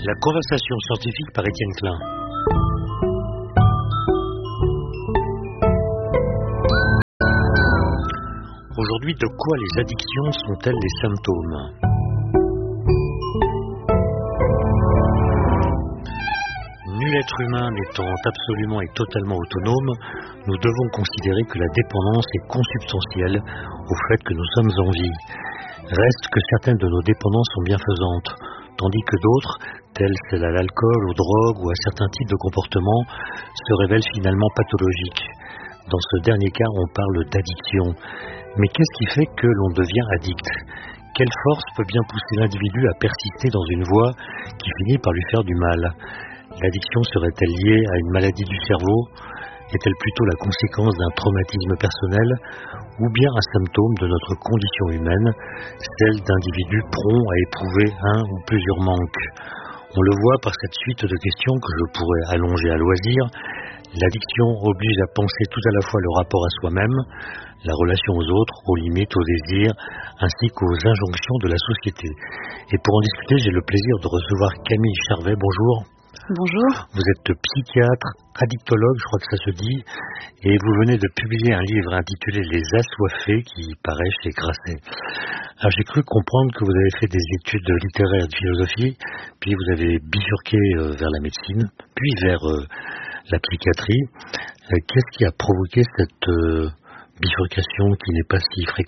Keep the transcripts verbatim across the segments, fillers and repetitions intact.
La conversation scientifique par Étienne Klein. Aujourd'hui, de quoi les addictions sont-elles les symptômes ? Nul être humain n'étant absolument et totalement autonome, nous devons considérer que la dépendance est consubstantielle au fait que nous sommes en vie. Reste que certaines de nos dépendances sont bienfaisantes, tandis que d'autres, telles celles à l'alcool, aux drogues ou à certains types de comportements, se révèlent finalement pathologiques. Dans ce dernier cas, on parle d'addiction. Mais qu'est-ce qui fait que l'on devient addict ? Quelle force peut bien pousser l'individu à persister dans une voie qui finit par lui faire du mal ? L'addiction serait-elle liée à une maladie du cerveau ? Est-elle plutôt la conséquence d'un traumatisme personnel ou bien un symptôme de notre condition humaine, celle d'individus prompts à éprouver un ou plusieurs manques ? On le voit par cette suite de questions que je pourrais allonger à loisir. L'addiction oblige à penser tout à la fois le rapport à soi-même, la relation aux autres, aux limites, aux désirs, ainsi qu'aux injonctions de la société. Et pour en discuter, j'ai le plaisir de recevoir Camille Charvet. Bonjour. Bonjour. Vous êtes psychiatre, addictologue, je crois que ça se dit, et vous venez de publier un livre intitulé Les Assoiffés qui paraît chez Grasset. Alors j'ai cru comprendre que vous avez fait des études littéraires et de philosophie, puis vous avez bifurqué vers la médecine, puis vers euh, la psychiatrie. Euh, qu'est-ce qui a provoqué cette euh, bifurcation qui n'est pas si fréquente ?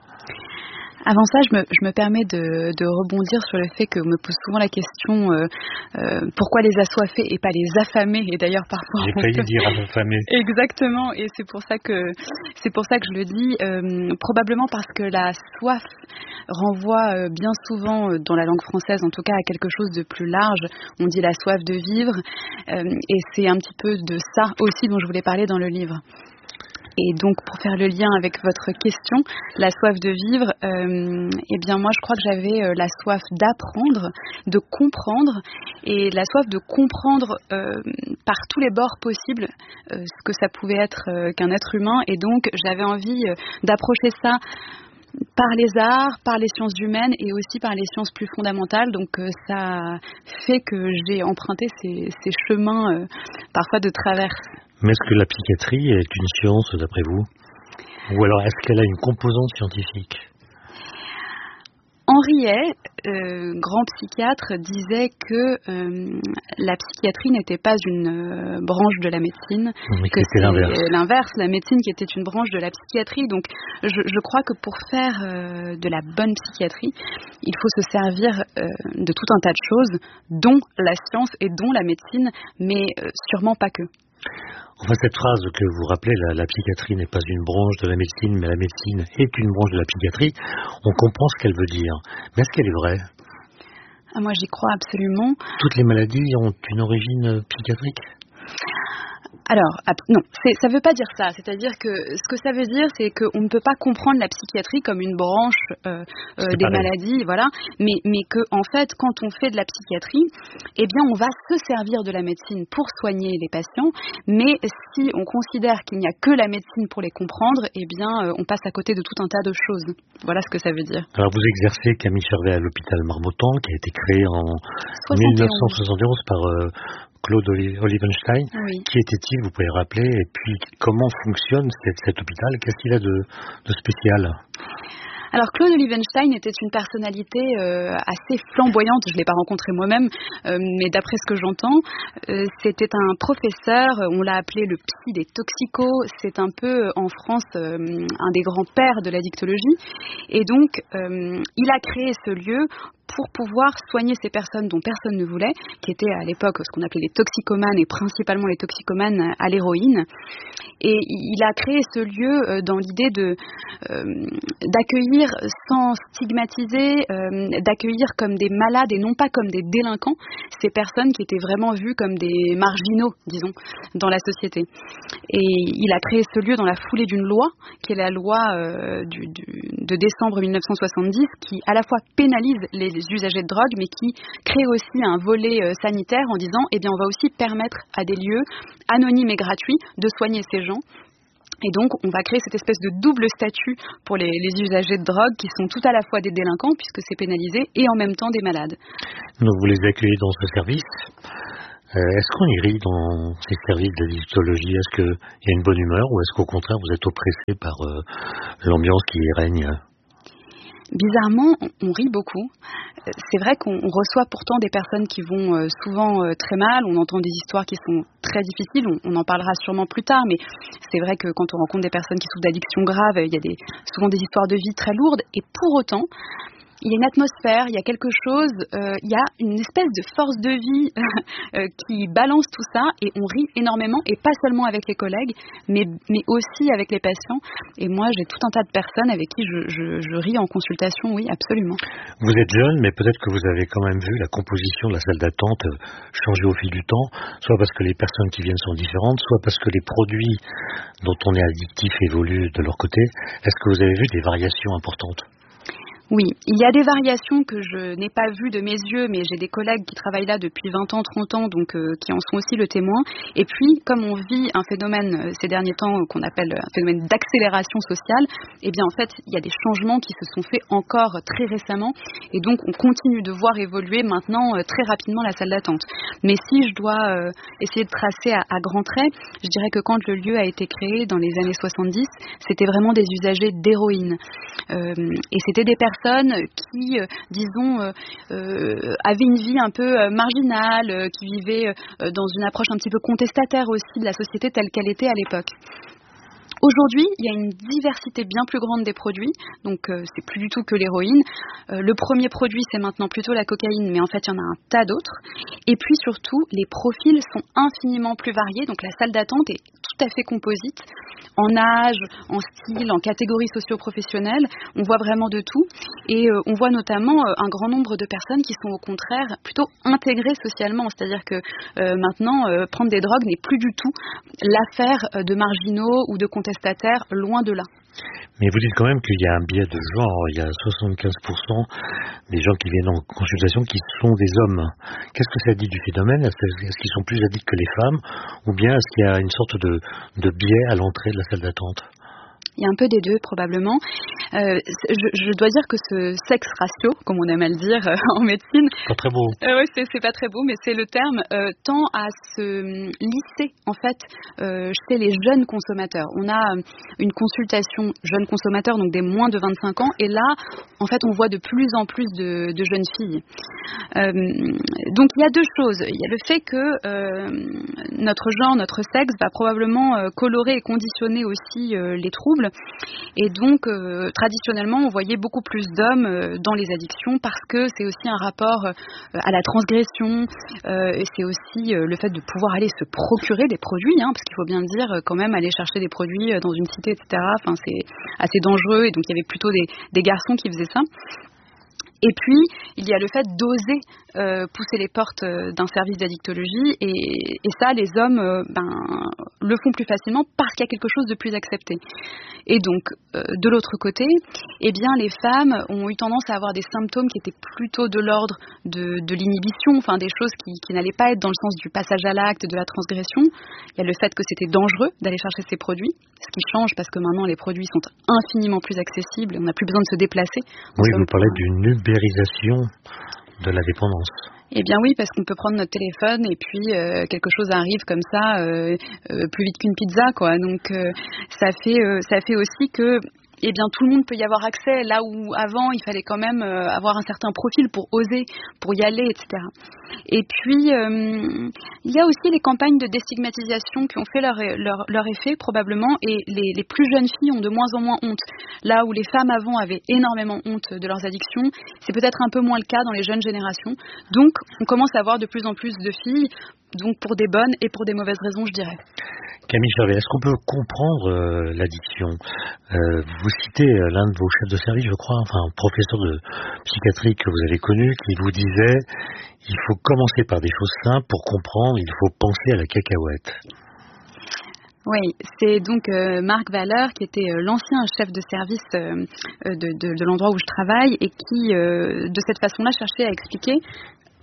Avant ça, je me, je me permets de, de rebondir sur le fait que me pose souvent la question euh, euh, pourquoi les assoiffés et pas les affamés. Et d'ailleurs parfois j'ai failli peut... dire affamés. Exactement. Et c'est pour ça que c'est pour ça que je le dis. Euh, probablement parce que la soif renvoie euh, bien souvent euh, dans la langue française, en tout cas, à quelque chose de plus large. On dit la soif de vivre, euh, et c'est un petit peu de ça aussi dont je voulais parler dans le livre. Et donc, pour faire le lien avec votre question, la soif de vivre, euh, eh bien moi je crois que j'avais euh, la soif d'apprendre, de comprendre, et la soif de comprendre euh, par tous les bords possibles euh, ce que ça pouvait être euh, qu'un être humain. Et donc j'avais envie euh, d'approcher ça par les arts, par les sciences humaines et aussi par les sciences plus fondamentales. Donc euh, ça fait que j'ai emprunté ces, ces chemins euh, parfois de traverse. Mais est-ce que la psychiatrie est une science d'après vous ? Ou alors est-ce qu'elle a une composante scientifique ? Henri Hay, euh, grand psychiatre, disait que euh, la psychiatrie n'était pas une euh, branche de la médecine, mais que c'était l'inverse. l'inverse, la médecine qui était une branche de la psychiatrie. Donc je, je crois que pour faire euh, de la bonne psychiatrie, il faut se servir euh, de tout un tas de choses, dont la science et dont la médecine, mais euh, sûrement pas que. Enfin, cette phrase que vous rappelez, la, la psychiatrie n'est pas une branche de la médecine, mais la médecine est une branche de la psychiatrie, on comprend ce qu'elle veut dire. Mais est-ce qu'elle est vraie ? Ah, moi, j'y crois absolument. Toutes les maladies ont une origine psychiatrique ? Alors, non, c'est, ça ne veut pas dire ça. C'est-à-dire que ce que ça veut dire, c'est qu'on ne peut pas comprendre la psychiatrie comme une branche euh, euh, des pareil. maladies, voilà. Mais, mais que, en fait, quand on fait de la psychiatrie, eh bien, on va se servir de la médecine pour soigner les patients. Mais si on considère qu'il n'y a que la médecine pour les comprendre, eh bien, euh, on passe à côté de tout un tas de choses. Voilà ce que ça veut dire. Alors, vous exercez, Camille Charvet, à l'hôpital Marmottan, qui a été créé en dix-neuf cent soixante et onze par euh, Claude Olivenstein. Oui. Qui était-il, vous pouvez rappeler, et puis comment fonctionne cet, cet hôpital ? Qu'est-ce qu'il a de, de spécial ? Alors Claude Olivenstein était une personnalité euh, assez flamboyante, je ne l'ai pas rencontré moi-même, euh, mais d'après ce que j'entends, euh, c'était un professeur, on l'a appelé le psy des toxicos, c'est un peu en France euh, un des grands pères de l'addictologie, et donc euh, il a créé ce lieu pour pouvoir soigner ces personnes dont personne ne voulait, qui étaient à l'époque ce qu'on appelait les toxicomanes, et principalement les toxicomanes à l'héroïne. Et il a créé ce lieu dans l'idée de, euh, d'accueillir sans stigmatiser, euh, d'accueillir comme des malades et non pas comme des délinquants, ces personnes qui étaient vraiment vues comme des marginaux, disons, dans la société. Et il a créé ce lieu dans la foulée d'une loi, qui est la loi euh, du, du, de décembre mille neuf cent soixante-dix, qui à la fois pénalise les usagers de drogue, mais qui crée aussi un volet euh, sanitaire en disant, eh bien, on va aussi permettre à des lieux anonymes et gratuits de soigner ces gens. Et donc, on va créer cette espèce de double statut pour les, les usagers de drogue qui sont tout à la fois des délinquants, puisque c'est pénalisé, et en même temps des malades. Donc vous les accueillez dans ce service. Euh, est-ce qu'on y rit dans ces services d'addictologie? Est-ce qu'il y a une bonne humeur ou est-ce qu'au contraire vous êtes oppressé par euh, l'ambiance qui y règne? Bizarrement, on rit beaucoup. C'est vrai qu'on reçoit pourtant des personnes qui vont euh, souvent euh, très mal. On entend des histoires qui sont très difficiles. On, on en parlera sûrement plus tard, mais c'est vrai que quand on rencontre des personnes qui souffrent d'addictions graves, il y a des, souvent des histoires de vie très lourdes. Et pour autant, il y a une atmosphère, il y a quelque chose, euh, il y a une espèce de force de vie euh, qui balance tout ça et on rit énormément et pas seulement avec les collègues, mais, mais aussi avec les patients. Et moi, j'ai tout un tas de personnes avec qui je, je, je ris en consultation, oui, absolument. Vous êtes jeune, mais peut-être que vous avez quand même vu la composition de la salle d'attente changer au fil du temps, soit parce que les personnes qui viennent sont différentes, soit parce que les produits dont on est addictif évoluent de leur côté. Est-ce que vous avez vu des variations importantes ? Oui, il y a des variations que je n'ai pas vues de mes yeux, mais j'ai des collègues qui travaillent là depuis vingt ans, trente ans, donc euh, qui en sont aussi le témoin. Et puis, comme on vit un phénomène euh, ces derniers temps euh, qu'on appelle un phénomène d'accélération sociale, eh bien en fait, il y a des changements qui se sont faits encore très récemment, et donc on continue de voir évoluer maintenant euh, très rapidement la salle d'attente. Mais si je dois euh, essayer de tracer à, à grands traits, je dirais que quand le lieu a été créé dans les années soixante-dix, c'était vraiment des usagers d'héroïne. Euh, et c'était des personnes qui, euh, disons, euh, euh, avaient une vie un peu euh, marginale, euh, qui vivaient euh, dans une approche un petit peu contestataire aussi de la société telle qu'elle était à l'époque. Aujourd'hui, il y a une diversité bien plus grande des produits, donc euh, c'est plus du tout que l'héroïne. Euh, le premier produit, c'est maintenant plutôt la cocaïne, mais en fait, il y en a un tas d'autres. Et puis surtout, les profils sont infiniment plus variés, donc la salle d'attente est tout à fait composite, en âge, en style, en catégorie socio-professionnelle. On voit vraiment de tout. Et euh, on voit notamment euh, un grand nombre de personnes qui sont au contraire plutôt intégrées socialement, c'est-à-dire que euh, maintenant, euh, prendre des drogues n'est plus du tout l'affaire euh, de marginaux ou de contestataires, loin de là. Mais vous dites quand même qu'il y a un biais de genre. Il y a soixante-quinze pour cent des gens qui viennent en consultation qui sont des hommes. Qu'est-ce que ça dit du phénomène? Est-ce qu'ils sont plus addicts que les femmes? Ou bien est-ce qu'il y a une sorte de, de biais à l'entrée de la salle d'attente? Il y a un peu des deux, probablement. Euh, je, je dois dire que ce sexe ratio, comme on aime à le dire euh, en médecine... Pas très beau. Euh, oui, c'est, c'est pas très beau, mais c'est le terme, euh, tend à se lisser, en fait, euh, chez les jeunes consommateurs. On a une consultation jeunes consommateurs, donc des moins de vingt-cinq ans, et là, en fait, on voit de plus en plus de, de jeunes filles. Euh, donc, il y a deux choses. Il y a le fait que euh, notre genre, notre sexe va probablement euh, colorer et conditionner aussi euh, les troubles. Et donc, euh, traditionnellement, on voyait beaucoup plus d'hommes euh, dans les addictions parce que c'est aussi un rapport euh, à la transgression, euh, et c'est aussi euh, le fait de pouvoir aller se procurer des produits, hein, parce qu'il faut bien le dire, quand même, aller chercher des produits dans une cité, et cetera. Enfin, c'est assez dangereux, et donc il y avait plutôt des, des garçons qui faisaient ça. Et puis, il y a le fait d'oser euh, pousser les portes euh, d'un service d'addictologie, et, et ça, les hommes euh, ben, le font plus facilement parce qu'il y a quelque chose de plus accepté. Et donc, euh, de l'autre côté, eh bien, les femmes ont eu tendance à avoir des symptômes qui étaient plutôt de l'ordre de, de l'inhibition, enfin des choses qui, qui n'allaient pas être dans le sens du passage à l'acte, de la transgression. Il y a le fait que c'était dangereux d'aller chercher ces produits, ce qui change parce que maintenant les produits sont infiniment plus accessibles et on n'a plus besoin de se déplacer. Oui, vous parlez d'une ubérisation de la dépendance. Eh bien oui, parce qu'on peut prendre notre téléphone et puis euh, quelque chose arrive comme ça euh, euh, plus vite qu'une pizza, quoi. Donc euh, ça fait euh, ça fait aussi que eh bien tout le monde peut y avoir accès, là où avant il fallait quand même euh, avoir un certain profil pour oser, pour y aller, et cetera. Et puis euh, il y a aussi les campagnes de déstigmatisation qui ont fait leur, leur, leur effet probablement, et les, les plus jeunes filles ont de moins en moins honte. Là où les femmes avant avaient énormément honte de leurs addictions, c'est peut-être un peu moins le cas dans les jeunes générations. Donc on commence à avoir de plus en plus de filles, donc pour des bonnes et pour des mauvaises raisons, je dirais. Camille Gervais, est-ce qu'on peut comprendre euh, l'addiction? euh, Vous citez euh, l'un de vos chefs de service, je crois, enfin un professeur de psychiatrie que vous avez connu, qui vous disait il faut commencer par des choses simples pour comprendre, il faut penser à la cacahuète. Oui, c'est donc euh, Marc Valeur, qui était euh, l'ancien chef de service euh, de, de, de l'endroit où je travaille, et qui, euh, de cette façon-là, cherchait à expliquer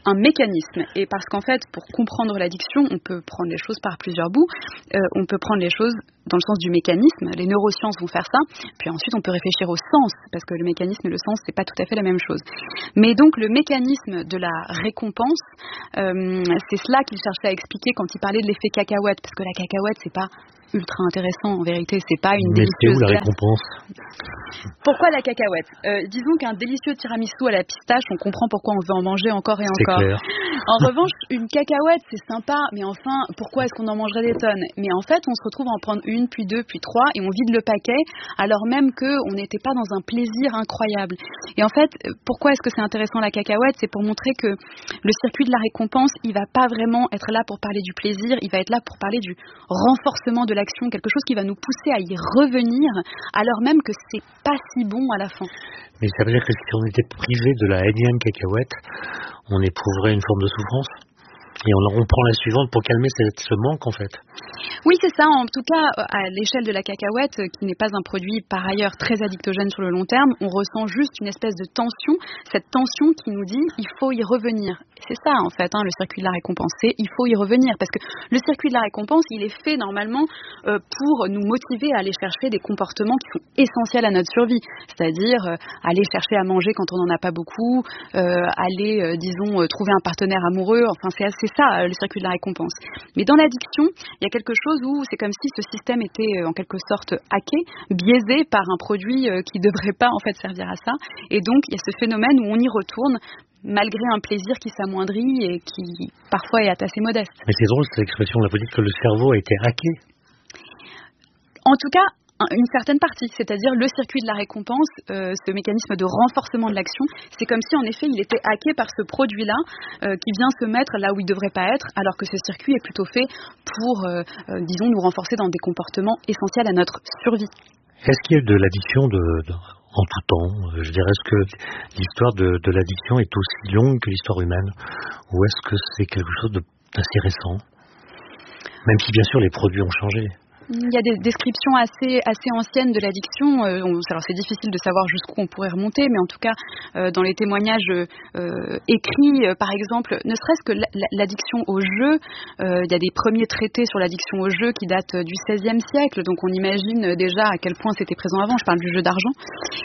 un mécanisme. Et parce qu'en fait, pour comprendre l'addiction, on peut prendre les choses par plusieurs bouts. Euh, on peut prendre les choses dans le sens du mécanisme. Les neurosciences vont faire ça. Puis ensuite, on peut réfléchir au sens, parce que le mécanisme et le sens, c'est pas tout à fait la même chose. Mais donc, le mécanisme de la récompense, euh, c'est cela qu'il cherchait à expliquer quand il parlait de l'effet cacahuète. Parce que la cacahuète, c'est pas ultra intéressant en vérité, c'est pas une Mais délicieuse c'est où la glace. récompense? Pourquoi la cacahuète? euh, Disons qu'un délicieux tiramisu à la pistache, on comprend pourquoi on veut en manger encore et C'est encore. clair. En revanche, une cacahuète, c'est sympa, mais enfin, pourquoi est-ce qu'on en mangerait des tonnes? Mais en fait, on se retrouve à en prendre une, puis deux, puis trois, et on vide le paquet, alors même qu'on n'était pas dans un plaisir incroyable. Et en fait, pourquoi est-ce que c'est intéressant la cacahuète? C'est pour montrer que le circuit de la récompense, il va pas vraiment être là pour parler du plaisir, il va être là pour parler du renforcement de l'action, quelque chose qui va nous pousser à y revenir, alors même que c'est pas si bon à la fin. Mais ça veut dire que si on était privé de la énième cacahuète, on éprouverait une forme de souffrance? Et on, on prend la suivante pour calmer cette, ce manque, en fait. Oui, c'est ça. En tout cas, à l'échelle de la cacahuète, qui n'est pas un produit par ailleurs très addictogène sur le long terme, on ressent juste une espèce de tension, cette tension qui nous dit il faut y revenir. C'est ça, en fait, hein, le circuit de la récompense, c'est il faut y revenir. Parce que le circuit de la récompense, il est fait normalement euh, pour nous motiver à aller chercher des comportements qui sont essentiels à notre survie. C'est-à-dire euh, aller chercher à manger quand on n'en a pas beaucoup, euh, aller, euh, disons, euh, trouver un partenaire amoureux. Enfin, c'est, c'est ça, euh, le circuit de la récompense. Mais dans l'addiction, il y a quelque chose où c'est comme si ce système était euh, en quelque sorte hacké, biaisé par un produit euh, qui ne devrait pas en fait servir à ça. Et donc, il y a ce phénomène où on y retourne malgré un plaisir qui s'amoindrit et qui parfois est assez modeste. Mais c'est drôle cette expression, là, vous dites que le cerveau a été hacké. En tout cas, une certaine partie, c'est-à-dire le circuit de la récompense, euh, ce mécanisme de renforcement de l'action, c'est comme si en effet il était hacké par ce produit-là euh, qui vient se mettre là où il ne devrait pas être, alors que ce circuit est plutôt fait pour, euh, euh, disons, nous renforcer dans des comportements essentiels à notre survie. Est-ce qu'il y a de l'addiction de, de, en tout temps? Je dirais, est-ce que l'histoire de, de l'addiction est aussi longue que l'histoire humaine? Ou est-ce que c'est quelque chose de, d'assez récent? Même si bien sûr les produits ont changé. Il y a des descriptions assez, assez anciennes de l'addiction. Euh, on, alors c'est difficile de savoir jusqu'où on pourrait remonter, mais en tout cas, euh, dans les témoignages euh, écrits, euh, par exemple, ne serait-ce que l'addiction au jeu, euh, il y a des premiers traités sur l'addiction au jeu qui datent du seizième siècle, donc on imagine déjà à quel point c'était présent avant. Je parle du jeu d'argent.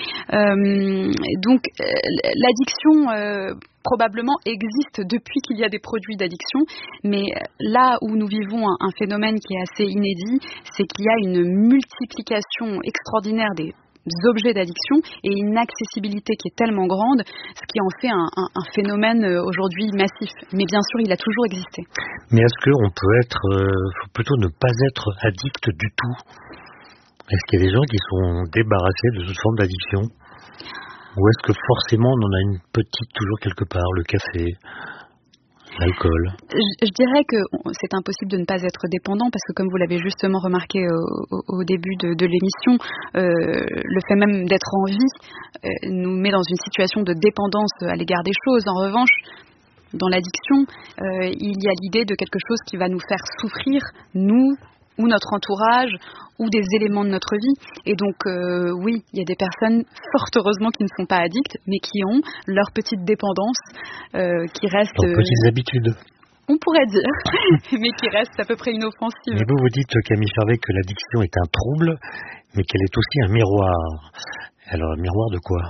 Euh, donc euh, l'addiction euh, probablement existe depuis qu'il y a des produits d'addiction, mais là où nous vivons un, un phénomène qui est assez inédit, c'est qu'il y a une multiplication extraordinaire des objets d'addiction et une accessibilité qui est tellement grande, ce qui en fait un, un, un phénomène aujourd'hui massif. Mais bien sûr, il a toujours existé. Mais est-ce qu'on peut être, euh, faut plutôt ne pas être addict du tout? Est-ce qu'il y a des gens qui sont débarrassés de toute forme d'addiction? Ou est-ce que forcément on en a une petite toujours quelque part, le café, l'alcool? Je, je dirais que c'est impossible de ne pas être dépendant parce que comme vous l'avez justement remarqué au, au, au début de, de l'émission, euh, le fait même d'être en vie euh, nous met dans une situation de dépendance à l'égard des choses. En revanche, dans l'addiction, euh, il y a l'idée de quelque chose qui va nous faire souffrir, nous ou notre entourage, ou des éléments de notre vie. Et donc, euh, oui, il y a des personnes, fort heureusement, qui ne sont pas addictes, mais qui ont leur petite dépendance, euh, qui reste... Leurs petites euh, habitudes. On pourrait dire, mais qui reste à peu près inoffensive. Mais vous, vous dites, Camille Charvet, que l'addiction est un trouble, mais qu'elle est aussi un miroir. Alors, un miroir de quoi ?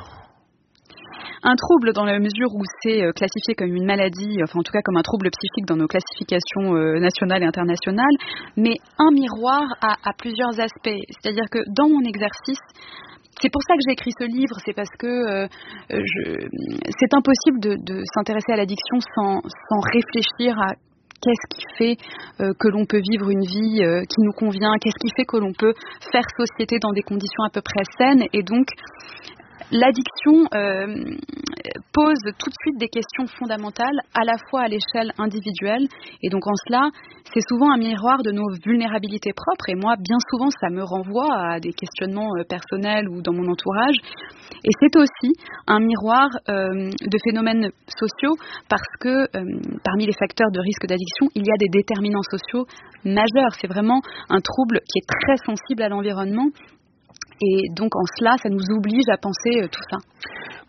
Un trouble dans la mesure où c'est classifié comme une maladie, enfin en tout cas comme un trouble psychique dans nos classifications euh, nationales et internationales, mais un miroir à, à plusieurs aspects. C'est-à-dire que dans mon exercice, c'est pour ça que j'ai écrit ce livre, c'est parce que euh, je, c'est impossible de, de s'intéresser à l'addiction sans, sans réfléchir à qu'est-ce qui fait euh, que l'on peut vivre une vie euh, qui nous convient, qu'est-ce qui fait que l'on peut faire société dans des conditions à peu près saines, et donc l'addiction euh, pose tout de suite des questions fondamentales, à la fois à l'échelle individuelle, et donc en cela, c'est souvent un miroir de nos vulnérabilités propres, et moi, bien souvent, ça me renvoie à des questionnements euh, personnels ou dans mon entourage, et c'est aussi un miroir euh, de phénomènes sociaux, parce que euh, parmi les facteurs de risque d'addiction, il y a des déterminants sociaux majeurs. C'est vraiment un trouble qui est très sensible à l'environnement, et donc en cela, ça nous oblige à penser euh, tout ça.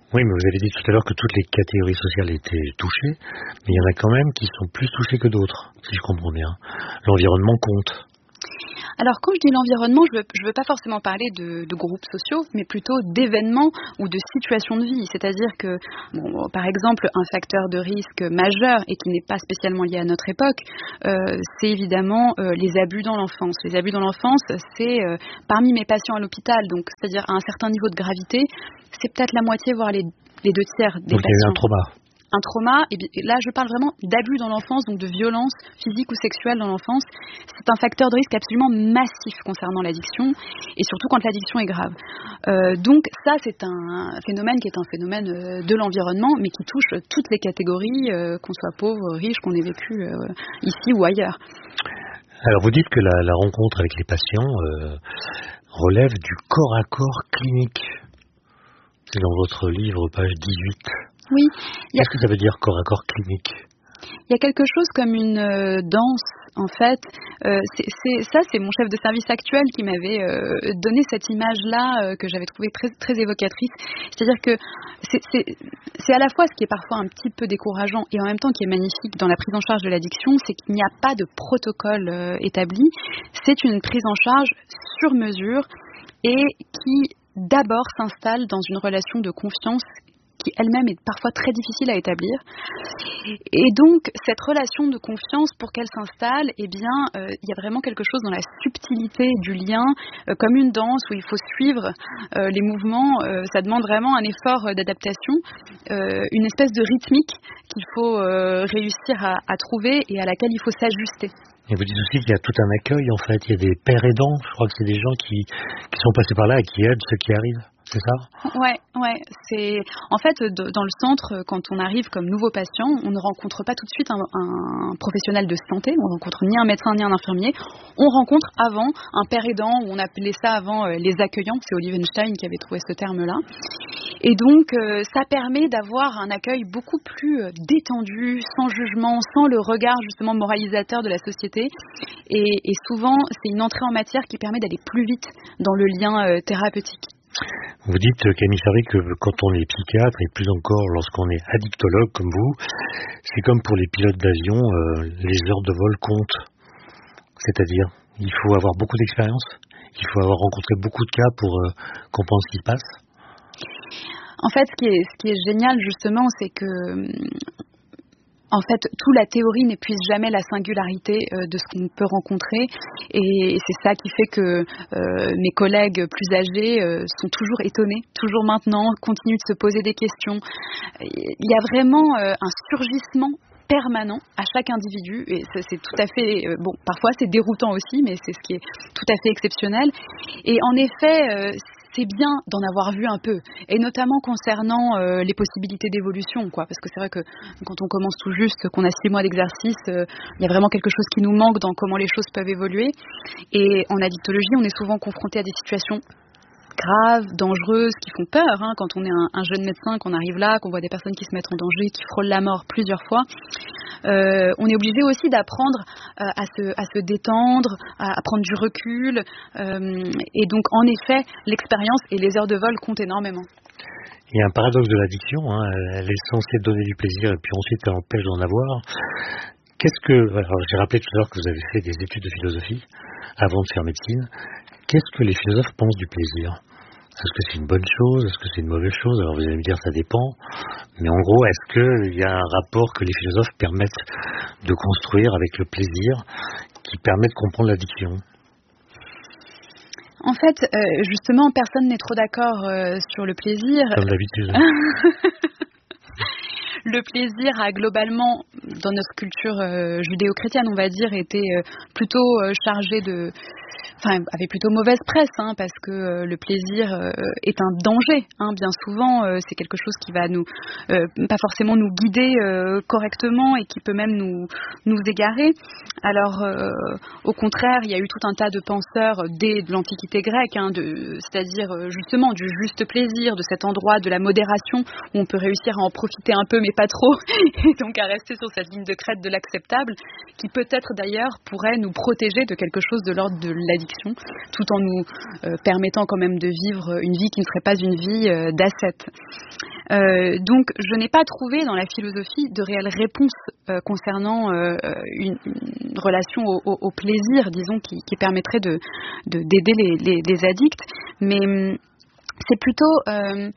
Oui, mais vous avez dit tout à l'heure que toutes les catégories sociales étaient touchées, mais il y en a quand même qui sont plus touchés que d'autres, si je comprends bien. L'environnement compte. Alors quand je dis l'environnement, je ne veux, veux pas forcément parler de, de groupes sociaux, mais plutôt d'événements ou de situations de vie. C'est-à-dire que, bon, par exemple, un facteur de risque majeur et qui n'est pas spécialement lié à notre époque, euh, c'est évidemment euh, les abus dans l'enfance. Les abus dans l'enfance, c'est euh, parmi mes patients à l'hôpital, donc c'est-à-dire à un certain niveau de gravité, c'est peut-être la moitié, voire les, les deux tiers des donc, patients. Donc il y a eu un trauma. Un trauma, et là je parle vraiment d'abus dans l'enfance, donc de violence physique ou sexuelle dans l'enfance. C'est un facteur de risque absolument massif concernant l'addiction, et surtout quand l'addiction est grave. Euh, donc ça c'est un phénomène qui est un phénomène euh, de l'environnement, mais qui touche toutes les catégories, euh, qu'on soit pauvre, riche, qu'on ait vécu euh, ici ou ailleurs. Alors vous dites que la, la rencontre avec les patients euh, relève du corps à corps clinique. C'est dans votre livre, page dix-huit. Oui. Qu'est-ce que ça veut dire corps à corps clinique ? Il y a quelque chose comme une euh, danse, en fait. Euh, c'est, c'est, ça, c'est mon chef de service actuel qui m'avait euh, donné cette image-là euh, que j'avais trouvée très, très évocatrice. C'est-à-dire que c'est, c'est, c'est à la fois ce qui est parfois un petit peu décourageant et en même temps qui est magnifique dans la prise en charge de l'addiction, c'est qu'il n'y a pas de protocole euh, établi. C'est une prise en charge sur mesure et qui d'abord s'installe dans une relation de confiance qui elle-même est parfois très difficile à établir. Et donc, cette relation de confiance, pour qu'elle s'installe, eh bien, euh, il y a vraiment quelque chose dans la subtilité du lien, euh, comme une danse où il faut suivre euh, les mouvements. Euh, ça demande vraiment un effort euh, d'adaptation, euh, une espèce de rythmique qu'il faut euh, réussir à, à trouver et à laquelle il faut s'ajuster. Et vous dites aussi qu'il y a tout un accueil, en fait. Il y a des pères aidants. Je crois que c'est des gens qui, qui sont passés par là et qui aident ceux qui arrivent. C'est ça ? Ouais, ouais. C'est en fait de, dans le centre, quand on arrive comme nouveau patient, on ne rencontre pas tout de suite un, un professionnel de santé. On ne rencontre ni un médecin ni un infirmier. On rencontre avant un père aidant, ou on appelait ça avant euh, les accueillants. C'est Olivier Einstein qui avait trouvé ce terme-là. Et donc, euh, ça permet d'avoir un accueil beaucoup plus euh, détendu, sans jugement, sans le regard justement moralisateur de la société. Et, et souvent, c'est une entrée en matière qui permet d'aller plus vite dans le lien euh, thérapeutique. Vous dites, Camille Sarry, que quand on est psychiatre, et plus encore lorsqu'on est addictologue comme vous, c'est comme pour les pilotes d'avion, euh, les heures de vol comptent. C'est-à-dire, il faut avoir beaucoup d'expérience, il faut avoir rencontré beaucoup de cas pour euh, comprendre ce qui se passe. En fait, ce qui est, ce qui est génial, justement, c'est que... En fait, toute la théorie n'épuise jamais la singularité euh, de ce qu'on peut rencontrer, et, et c'est ça qui fait que euh, mes collègues plus âgés euh, sont toujours étonnés, toujours maintenant, continuent de se poser des questions. Il y a vraiment euh, un surgissement permanent à chaque individu, et c'est, c'est tout à fait, euh, bon, parfois c'est déroutant aussi, mais c'est ce qui est tout à fait exceptionnel. Et en effet, euh, c'est bien d'en avoir vu un peu, et notamment concernant euh, les possibilités d'évolution, quoi, parce que c'est vrai que quand on commence tout juste, qu'on a six mois d'exercice, euh, il y a vraiment quelque chose qui nous manque dans comment les choses peuvent évoluer. Et en addictologie, on est souvent confronté à des situations graves, dangereuses, qui font peur, hein, quand on est un, un jeune médecin, qu'on arrive là, qu'on voit des personnes qui se mettent en danger, qui frôlent la mort plusieurs fois. Euh, on est obligé aussi d'apprendre euh, à, se, à se détendre, à, à prendre du recul, euh, et donc en effet l'expérience et les heures de vol comptent énormément. Il y a un paradoxe de l'addiction, hein. Elle est censée donner du plaisir et puis ensuite elle empêche d'en avoir. Qu'est-ce que, alors j'ai rappelé tout à l'heure que vous avez fait des études de philosophie avant de faire médecine. Qu'est-ce que les philosophes pensent du plaisir ? Est-ce que c'est une bonne chose ? Est-ce que c'est une mauvaise chose ? Alors vous allez me dire ça dépend. Mais en gros, est-ce qu'il y a un rapport que les philosophes permettent de construire avec le plaisir qui permet de comprendre l'addiction ? En fait, euh, justement, personne n'est trop d'accord euh, sur le plaisir. Comme d'habitude. Le plaisir a globalement, dans notre culture euh, judéo-chrétienne, on va dire, été euh, plutôt euh, chargé de... Enfin, avait plutôt mauvaise presse, hein, parce que euh, le plaisir euh, est un danger. Hein, bien souvent, euh, c'est quelque chose qui va nous, euh, pas forcément nous guider euh, correctement et qui peut même nous nous égarer. Alors, euh, au contraire, il y a eu tout un tas de penseurs dès de l'Antiquité grecque, hein, de, c'est-à-dire euh, justement du juste plaisir, de cet endroit de la modération où on peut réussir à en profiter un peu, mais pas trop, et donc à rester sur cette ligne de crête de l'acceptable, qui peut-être d'ailleurs pourrait nous protéger de quelque chose de l'ordre de l'addiction. l'addiction, tout en nous euh, permettant quand même de vivre une vie qui ne serait pas une vie euh, d'ascète. Euh, donc, je n'ai pas trouvé dans la philosophie de réelle réponse euh, concernant euh, une, une relation au, au, au plaisir, disons, qui, qui permettrait de, de, d'aider les, les, les addicts. Mais hum, c'est plutôt, euh,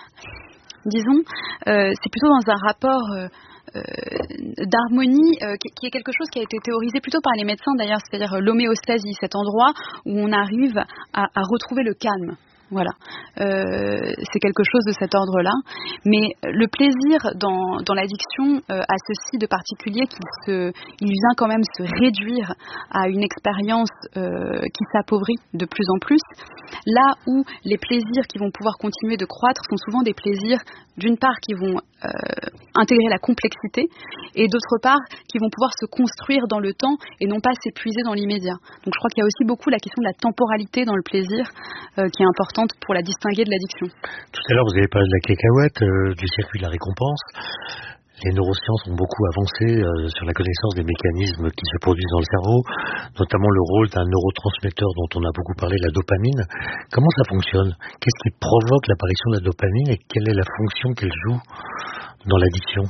disons, euh, c'est plutôt dans un rapport euh, euh, d'harmonie euh, qui, qui est quelque chose qui a été théorisé plutôt par les médecins d'ailleurs, c'est-à-dire l'homéostasie, cet endroit où on arrive à, à retrouver le calme. Voilà, euh, c'est quelque chose de cet ordre-là. Mais le plaisir dans, dans l'addiction euh, a ceci de particulier qu'il se, il vient quand même se réduire à une expérience euh, qui s'appauvrit de plus en plus. Là où les plaisirs qui vont pouvoir continuer de croître sont souvent des plaisirs, d'une part, qui vont euh, intégrer la complexité, et d'autre part, qui vont pouvoir se construire dans le temps et non pas s'épuiser dans l'immédiat. Donc je crois qu'il y a aussi beaucoup la question de la temporalité dans le plaisir euh, qui est importante pour la distinguer de l'addiction. Tout à l'heure, vous avez parlé de la cacahuète, euh, du circuit de la récompense. Les neurosciences ont beaucoup avancé euh, sur la connaissance des mécanismes qui se produisent dans le cerveau, notamment le rôle d'un neurotransmetteur dont on a beaucoup parlé, la dopamine. Comment ça fonctionne? Qu'est-ce qui provoque l'apparition de la dopamine et quelle est la fonction qu'elle joue dans l'addiction?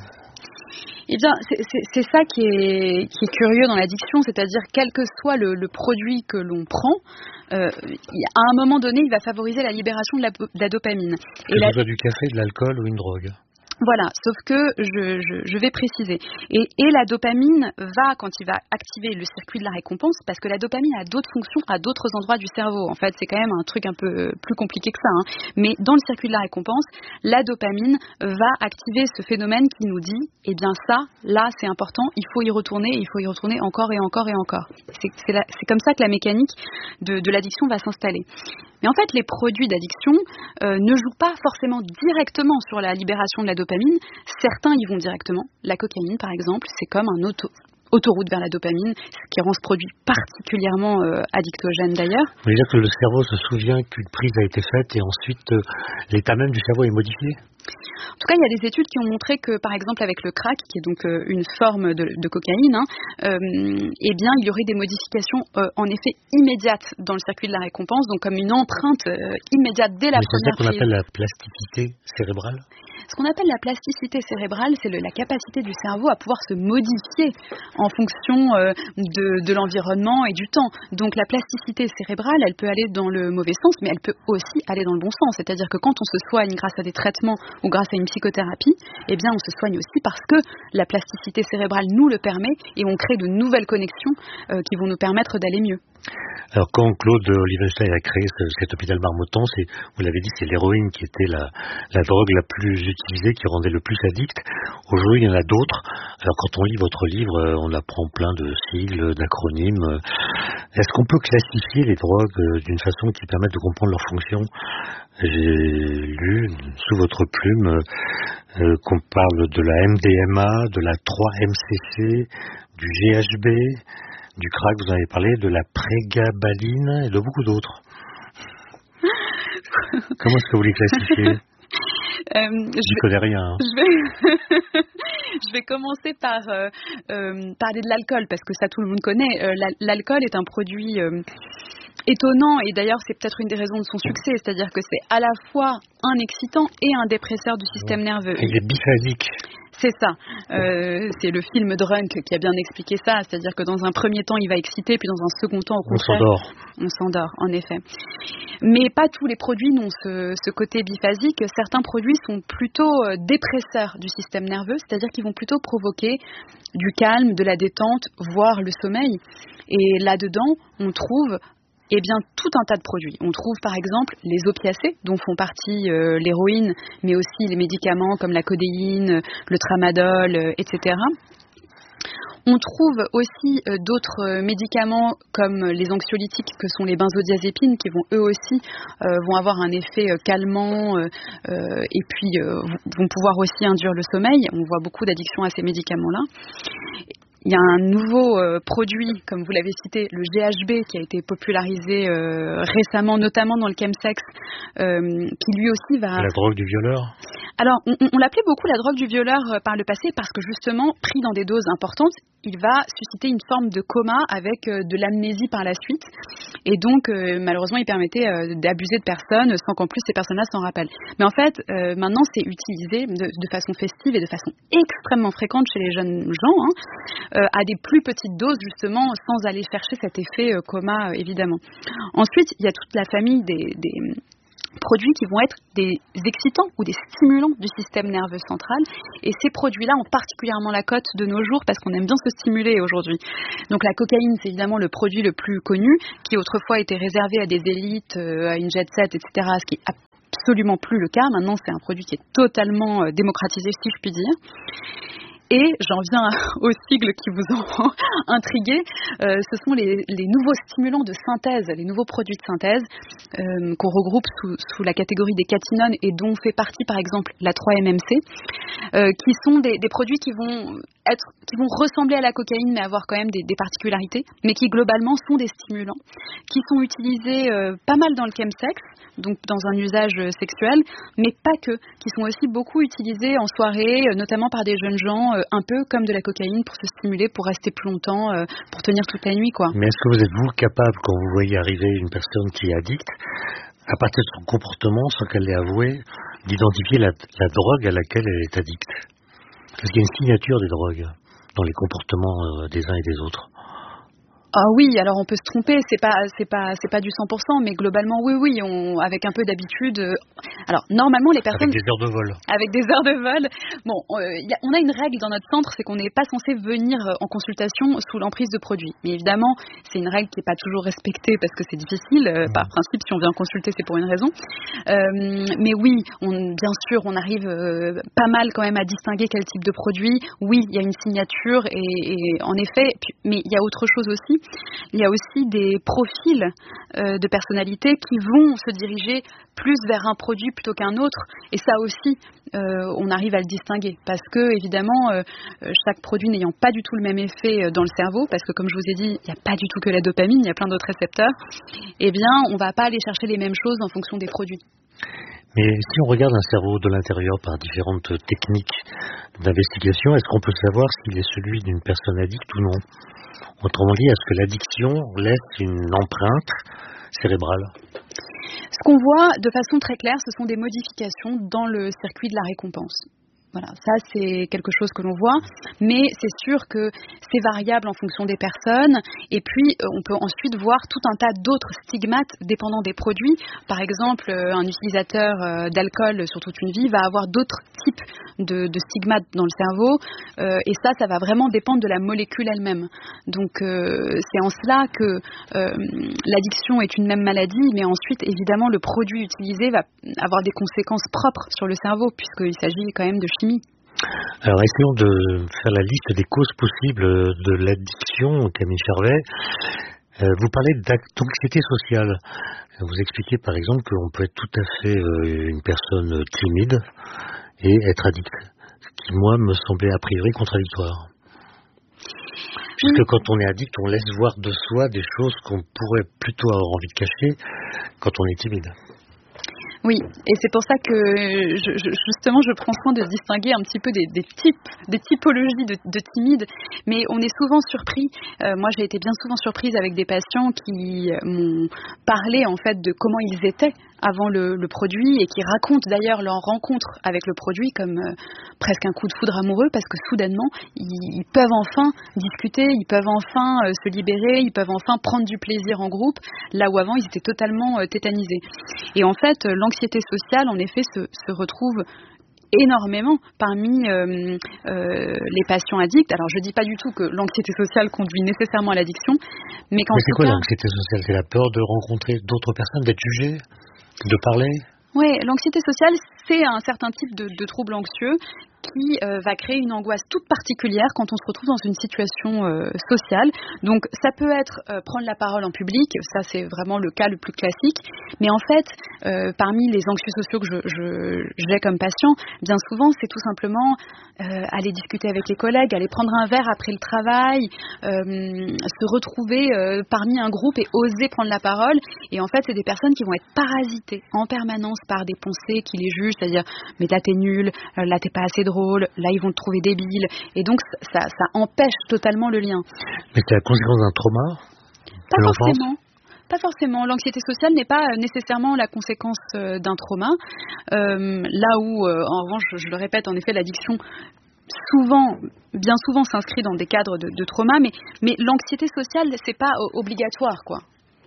Eh bien, c'est, c'est, c'est ça qui est, qui est curieux dans l'addiction, c'est-à-dire quel que soit le, le produit que l'on prend, euh, à un moment donné, il va favoriser la libération de la, de la dopamine. Que ce soit du café, de l'alcool ou une drogue. Voilà, sauf que je, je, je vais préciser. Et, et la dopamine va, quand il va activer le circuit de la récompense, parce que la dopamine a d'autres fonctions à d'autres endroits du cerveau. En fait, c'est quand même un truc un peu plus compliqué que ça. Hein. Mais dans le circuit de la récompense, la dopamine va activer ce phénomène qui nous dit, eh bien ça, là, c'est important, il faut y retourner, il faut y retourner encore et encore et encore. C'est, c'est, la, c'est comme ça que la mécanique de, de l'addiction va s'installer. Mais en fait, les produits d'addiction euh, ne jouent pas forcément directement sur la libération de la dopamine. Certains y vont directement. La cocaïne, par exemple, c'est comme un auto, autoroute vers la dopamine, ce qui rend ce produit particulièrement euh, addictogène d'ailleurs. Vous voulez dire que le cerveau se souvient qu'une prise a été faite et ensuite euh, l'état même du cerveau est modifié? En tout cas, il y a des études qui ont montré que, par exemple, avec le crack, qui est donc euh, une forme de, de cocaïne, hein, euh, eh bien, il y aurait des modifications euh, en effet immédiates dans le circuit de la récompense, donc comme une empreinte euh, immédiate dès la Mais première prise. C'est ça qu'on appelle la plasticité cérébrale? Ce qu'on appelle la plasticité cérébrale, c'est le, la capacité du cerveau à pouvoir se modifier en fonction euh, de, de l'environnement et du temps. Donc la plasticité cérébrale, elle peut aller dans le mauvais sens, mais elle peut aussi aller dans le bon sens. C'est-à-dire que quand on se soigne grâce à des traitements ou grâce à une psychothérapie, eh bien on se soigne aussi parce que la plasticité cérébrale nous le permet et on crée de nouvelles connexions euh, qui vont nous permettre d'aller mieux. Alors quand Claude Olivenstein a créé ce, cet hôpital Marmottan, c'est, vous l'avez dit, c'est l'héroïne qui était la, la drogue la plus utilisée, qui rendait le plus addict. Aujourd'hui, il y en a d'autres. Alors quand on lit votre livre, on apprend plein de sigles, d'acronymes. Est-ce qu'on peut classifier les drogues d'une façon qui permette de comprendre leur fonction? J'ai lu sous votre plume euh, qu'on parle de la M D M A, de la trois M C C, du G H B, du crack, vous en avez parlé, de la prégabaline et de beaucoup d'autres. Comment est-ce que vous les classifiez? euh, Je ne connais rien. Hein. Je vais, je vais commencer par euh, euh, parler de l'alcool, parce que ça tout le monde connaît. Euh, l'alcool est un produit euh, étonnant, et d'ailleurs c'est peut-être une des raisons de son succès, c'est-à-dire que c'est à la fois un excitant et un dépresseur du système nerveux. Il est biphasique. C'est ça. Euh, c'est le film Drunk qui a bien expliqué ça. C'est-à-dire que dans un premier temps, il va exciter, puis dans un second temps, au contraire, on s'endort. On s'endort, en effet. Mais pas tous les produits n'ont ce, ce côté biphasique. Certains produits sont plutôt dépresseurs du système nerveux, c'est-à-dire qu'ils vont plutôt provoquer du calme, de la détente, voire le sommeil. Et là-dedans, on trouve eh bien, tout un tas de produits. On trouve par exemple les opiacés, dont font partie euh, l'héroïne, mais aussi les médicaments comme la codéine, le tramadol, euh, et cetera. On trouve aussi euh, d'autres euh, médicaments comme les anxiolytiques que sont les benzodiazépines, qui vont eux aussi euh, vont avoir un effet euh, calmant euh, euh, et puis euh, vont pouvoir aussi induire le sommeil. On voit beaucoup d'addictions à ces médicaments-là. il y a un nouveau euh, produit, comme vous l'avez cité, le G H B, qui a été popularisé euh, récemment, notamment dans le chemsex, euh, qui lui aussi va... La drogue du violeur. Alors, on, on l'appelait beaucoup la drogue du violeur euh, par le passé, parce que justement, pris dans des doses importantes, il va susciter une forme de coma avec euh, de l'amnésie par la suite. Et donc, euh, malheureusement, il permettait euh, d'abuser de personnes sans qu'en plus ces personnes-là s'en rappellent. Mais en fait, euh, maintenant, c'est utilisé de, de façon festive et de façon extrêmement fréquente chez les jeunes gens, hein, euh, à des plus petites doses, justement, sans aller chercher cet effet euh, coma, euh, évidemment. Ensuite, il y a toute la famille des... des produits qui vont être des excitants ou des stimulants du système nerveux central, et ces produits-là ont particulièrement la cote de nos jours parce qu'on aime bien se stimuler aujourd'hui. Donc la cocaïne, c'est évidemment le produit le plus connu, qui autrefois était réservé à des élites, euh, à une jet set, et cetera, ce qui est absolument plus le cas. Maintenant, c'est un produit qui est totalement euh, démocratisé, si je puis dire. Et j'en viens aux sigles qui vous ont intrigué. Euh, ce sont les, les nouveaux stimulants de synthèse, les nouveaux produits de synthèse euh, qu'on regroupe sous, sous la catégorie des catinones et dont fait partie par exemple la trois M M C, euh, qui sont des, des produits qui vont être, qui vont ressembler à la cocaïne mais avoir quand même des, des particularités, mais qui globalement sont des stimulants, qui sont utilisés euh, pas mal dans le chemsex, donc dans un usage sexuel, mais pas que, qui sont aussi beaucoup utilisés en soirée, euh, notamment par des jeunes gens, euh, un peu comme de la cocaïne pour se stimuler, pour rester plus longtemps, euh, pour tenir toute la nuit, quoi. Mais est-ce que vous êtes, vous, capable, quand vous voyez arriver une personne qui est addicte, à partir de son comportement, sans qu'elle l'ait avoué, d'identifier la, la drogue à laquelle elle est addicte? Est-ce qu'il y a une signature des drogues dans les comportements euh, des uns et des autres? Ah oui, alors on peut se tromper, c'est pas c'est pas c'est pas du cent pour cent, mais globalement oui oui, on avec un peu d'habitude. Euh, alors normalement les personnes avec des heures de vol. Avec des heures de vol. Bon, euh, y a, on a une règle dans notre centre, c'est qu'on n'est pas censé venir en consultation sous l'emprise de produits. Mais évidemment, c'est une règle qui n'est pas toujours respectée parce que c'est difficile. Euh, mmh. Par principe, si on vient consulter, c'est pour une raison. Euh, mais oui, on, bien sûr, on arrive euh, pas mal quand même à distinguer quel type de produit. Oui, il y a une signature et, et en effet, puis, mais il y a autre chose aussi. Il y a aussi des profils euh, de personnalités qui vont se diriger plus vers un produit plutôt qu'un autre. Et ça aussi, euh, on arrive à le distinguer. Parce que, évidemment, euh, chaque produit n'ayant pas du tout le même effet dans le cerveau, parce que, comme je vous ai dit, il n'y a pas du tout que la dopamine, il y a plein d'autres récepteurs, eh bien, on ne va pas aller chercher les mêmes choses en fonction des produits. Mais si on regarde un cerveau de l'intérieur par différentes techniques d'investigation, est-ce qu'on peut savoir s'il est celui d'une personne addicte ou non? Autrement dit, est-ce que l'addiction laisse une empreinte cérébrale? Ce qu'on voit de façon très claire, ce sont des modifications dans le circuit de la récompense. Voilà, ça c'est quelque chose que l'on voit, mais c'est sûr que c'est variable en fonction des personnes, et puis on peut ensuite voir tout un tas d'autres stigmates dépendant des produits. Par exemple, un utilisateur d'alcool sur toute une vie va avoir d'autres types de, de stigmates dans le cerveau, euh, et ça, ça va vraiment dépendre de la molécule elle-même. Donc euh, c'est en cela que euh, l'addiction est une même maladie, mais ensuite évidemment le produit utilisé va avoir des conséquences propres sur le cerveau, puisqu'il s'agit quand même de chimie. Alors, essayons de faire la liste des causes possibles de l'addiction, Camille Charvet. Euh, vous parlez d'anxiété sociale. Vous expliquez par exemple qu'on peut être tout à fait euh, une personne timide et être addict, ce qui, moi, me semblait a priori contradictoire. Puisque mmh. quand on est addict, on laisse voir de soi des choses qu'on pourrait plutôt avoir envie de cacher quand on est timide. Oui, et c'est pour ça que je, je, justement je prends soin de distinguer un petit peu des, des types, des typologies de, de timides, mais on est souvent surpris. Euh, moi, j'ai été bien souvent surprise avec des patients qui m'ont parlé en fait de comment ils étaient avant le, le produit et qui racontent d'ailleurs leur rencontre avec le produit comme euh, presque un coup de foudre amoureux, parce que soudainement ils, ils peuvent enfin discuter, ils peuvent enfin euh, se libérer, ils peuvent enfin prendre du plaisir en groupe, là où avant ils étaient totalement euh, tétanisés. Et en fait, euh, l'anxiété sociale en effet se, se retrouve énormément parmi euh, euh, les patients addicts. Alors je dis pas du tout que l'anxiété sociale conduit nécessairement à l'addiction, mais qu'en mais c'est tout quoi cas, l'anxiété sociale? C'est la peur de rencontrer d'autres personnes, d'être jugé, de parler? Oui, l'anxiété sociale, c'est un certain type de, de trouble anxieux qui euh, va créer une angoisse toute particulière quand on se retrouve dans une situation euh, sociale. Donc ça peut être euh, prendre la parole en public, ça c'est vraiment le cas le plus classique, mais en fait euh, parmi les anxieux sociaux que je, je, j'ai comme patient, bien souvent c'est tout simplement euh, aller discuter avec les collègues, aller prendre un verre après le travail, euh, se retrouver euh, parmi un groupe et oser prendre la parole. Et en fait c'est des personnes qui vont être parasitées en permanence par des pensées qui les jugent, c'est-à-dire mais là t'es nul, là t'es pas assez drôle, là ils vont te trouver débile, et donc ça, ça empêche totalement le lien. Mais c'est la conséquence d'un trauma? Pas forcément. Pas forcément. L'anxiété sociale n'est pas nécessairement la conséquence euh, d'un trauma. Euh, là où, euh, en revanche, je le répète, en effet, l'addiction souvent, bien souvent s'inscrit dans des cadres de, de trauma, mais, mais l'anxiété sociale, c'est pas euh, obligatoire, quoi.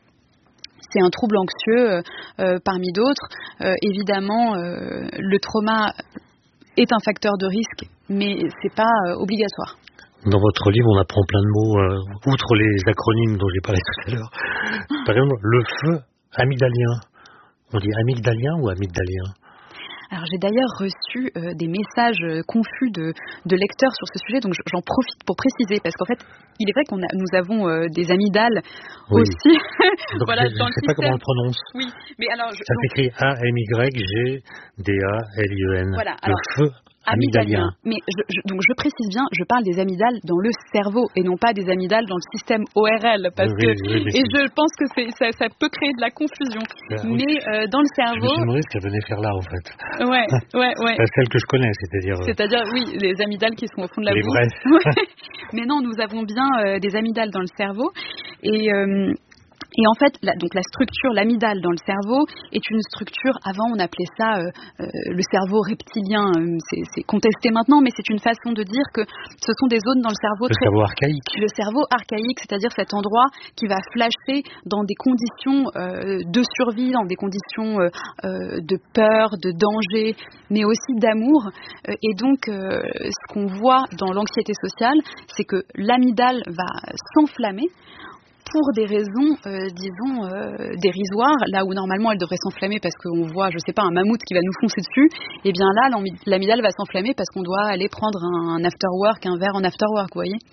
C'est un trouble anxieux euh, euh, parmi d'autres. Euh, évidemment, euh, le trauma est un facteur de risque, mais c'est pas euh, obligatoire. Dans votre livre, on apprend plein de mots, euh, outre les acronymes dont j'ai parlé tout à l'heure. Par exemple, le feu amygdalien. On dit amygdalien ou amygdalien? Alors j'ai d'ailleurs reçu euh, des messages euh, confus de, de lecteurs sur ce sujet, donc j'en profite pour préciser, parce qu'en fait, il est vrai qu'on a, nous avons euh, des amygdales oui. aussi. Donc voilà, je ne dans sais le pas système. comment on le prononce. Oui, mais alors... Je, ça donc, s'écrit A M Y G D A L I E N. Voilà, le alors, feu amygdalien. Mais je, je, donc je précise bien, je parle des amygdales dans le cerveau et non pas des amygdales dans le système O R L, parce oui, que oui, oui, et oui. je pense que c'est, ça, ça peut créer de la confusion. Ah, mais oui. euh, dans le cerveau, je me suis demandé ce qu'elle venait faire là en fait. Ouais, ouais, ouais. C'est celle que je connais, c'est-à-dire. C'est-à-dire oui, les amygdales qui sont au fond de la les bouche. vrais. Mais non, nous avons bien euh, des amygdales dans le cerveau et euh, Et en fait, la, donc la structure, l'amygdale dans le cerveau est une structure, avant on appelait ça euh, euh, le cerveau reptilien, euh, c'est, c'est contesté maintenant, mais c'est une façon de dire que ce sont des zones dans le cerveau... Le très, cerveau archaïque. Le cerveau archaïque, c'est-à-dire cet endroit qui va flasher dans des conditions euh, de survie, dans des conditions euh, euh, de peur, de danger, mais aussi d'amour. Euh, et donc, euh, ce qu'on voit dans l'anxiété sociale, c'est que l'amygdale va s'enflammer pour des raisons, euh, disons, euh, dérisoires, là où normalement elle devrait s'enflammer parce qu'on voit, je sais pas, un mammouth qui va nous foncer dessus, et bien là, l'amygdale va s'enflammer parce qu'on doit aller prendre un after-work, un verre en after-work, vous voyez.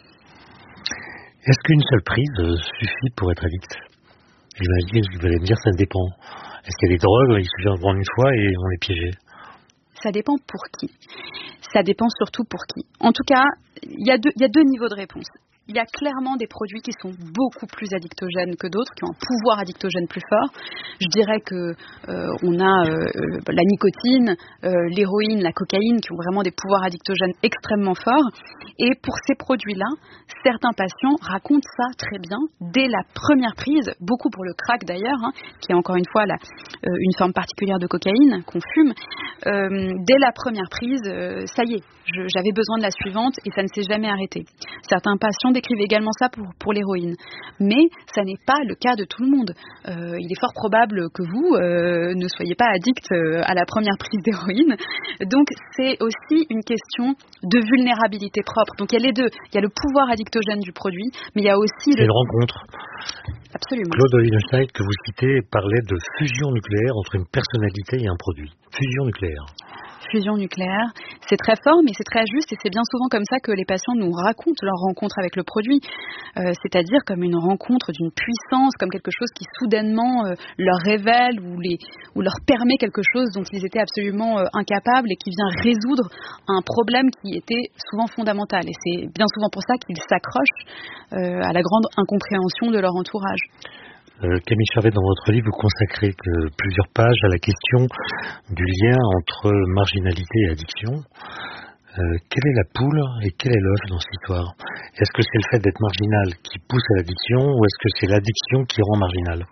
Est-ce qu'une seule prise suffit pour être addict? J'imagine que vous allez me dire, ça dépend. Est-ce qu'il y a des drogues, il suffit d'en prendre une fois et on est piégé? Ça dépend pour qui. Ça dépend surtout pour qui. En tout cas, il y a deux, il y a deux niveaux de réponse. Il y a clairement des produits qui sont beaucoup plus addictogènes que d'autres, qui ont un pouvoir addictogène plus fort. Je dirais que euh, on a euh, la nicotine, euh, l'héroïne, la cocaïne, qui ont vraiment des pouvoirs addictogènes extrêmement forts. Et pour ces produits-là, certains patients racontent ça très bien dès la première prise, beaucoup pour le crack d'ailleurs, hein, qui est encore une fois la, euh, une forme particulière de cocaïne qu'on fume. Euh, dès la première prise, euh, ça y est, je, j'avais besoin de la suivante et ça ne s'est jamais arrêté. Certains patients décrivent également ça pour, pour l'héroïne. Mais ça n'est pas le cas de tout le monde. Euh, il est fort probable que vous euh, ne soyez pas addict euh, à la première prise d'héroïne. Donc c'est aussi une question de vulnérabilité propre. Donc il y a les deux. Il y a le pouvoir addictogène du produit, mais il y a aussi... C'est le... une rencontre. Absolument. Claude Olivenstein, que vous citez, parlait de fusion nucléaire entre une personnalité et un produit. Fusion nucléaire. Fusion nucléaire, c'est très fort, mais c'est très juste et c'est bien souvent comme ça que les patients nous racontent leur rencontre avec le produit, euh, c'est-à-dire comme une rencontre d'une puissance, comme quelque chose qui soudainement euh, leur révèle ou, les, ou leur permet quelque chose dont ils étaient absolument euh, incapables et qui vient résoudre un problème qui était souvent fondamental. Et c'est bien souvent pour ça qu'ils s'accrochent euh, à la grande incompréhension de leur entourage. Euh, Camille Charvet, dans votre livre, vous consacrez que plusieurs pages à la question du lien entre marginalité et addiction. Euh, quelle est la poule et quel est l'œuf dans cette histoire? Est-ce que c'est le fait d'être marginal qui pousse à l'addiction ou est-ce que c'est l'addiction qui rend marginal?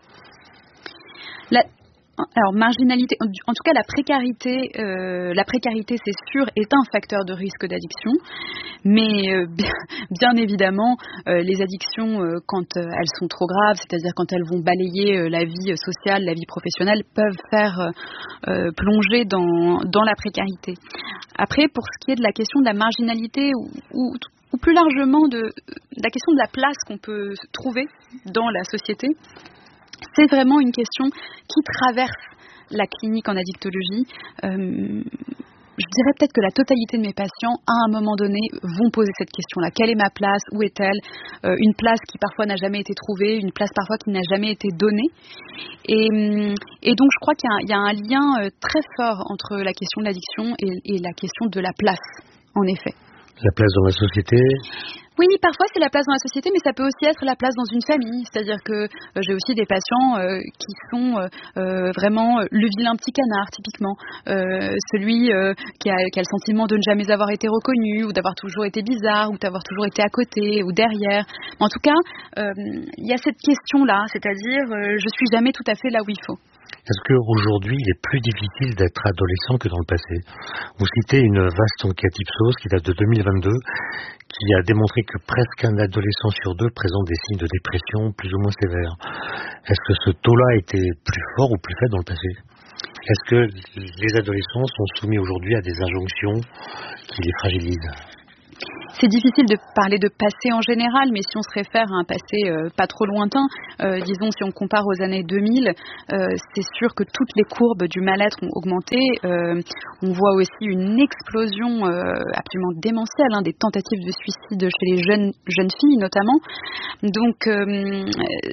la... Alors, marginalité, en tout cas la précarité, euh, la précarité c'est sûr est un facteur de risque d'addiction, mais euh, bien, bien évidemment euh, les addictions euh, quand euh, elles sont trop graves, c'est-à-dire quand elles vont balayer euh, la vie sociale, la vie professionnelle, peuvent faire euh, plonger dans, dans la précarité. Après, pour ce qui est de la question de la marginalité ou, ou, ou plus largement de, de la question de la place qu'on peut trouver dans la société, c'est vraiment une question qui traverse la clinique en addictologie. Euh, je dirais peut-être que la totalité de mes patients, à un moment donné, vont poser cette question-là. Quelle est ma place? Où est-elle? euh, Une place qui parfois n'a jamais été trouvée, une place parfois qui n'a jamais été donnée. Et, et donc je crois qu'il y a, il y a un lien très fort entre la question de l'addiction et, et la question de la place, en effet. La place dans la société? Oui, parfois c'est la place dans la société, mais ça peut aussi être la place dans une famille. C'est-à-dire que euh, j'ai aussi des patients euh, qui sont euh, vraiment le vilain petit canard, typiquement. Euh, celui euh, qui, a, qui a le sentiment de ne jamais avoir été reconnu, ou d'avoir toujours été bizarre, ou d'avoir toujours été à côté, ou derrière. En tout cas, euh, il y a cette question-là, c'est-à-dire euh, je suis jamais tout à fait là où il faut. Est-ce qu'aujourd'hui, il est plus difficile d'être adolescent que dans le passé? Vous citez une vaste enquête Ipsos qui date de deux mille vingt-deux, qui a démontré que presque un adolescent sur deux présente des signes de dépression plus ou moins sévères. Est-ce que ce taux-là était plus fort ou plus faible dans le passé? Est-ce que les adolescents sont soumis aujourd'hui à des injonctions qui les fragilisent? C'est difficile de parler de passé en général, mais si on se réfère à un passé euh, pas trop lointain, euh, disons si on compare aux années deux mille, euh, c'est sûr que toutes les courbes du mal-être ont augmenté. Euh, on voit aussi une explosion euh, absolument démentielle, hein, des tentatives de suicide chez les jeunes, jeunes filles notamment. Donc euh,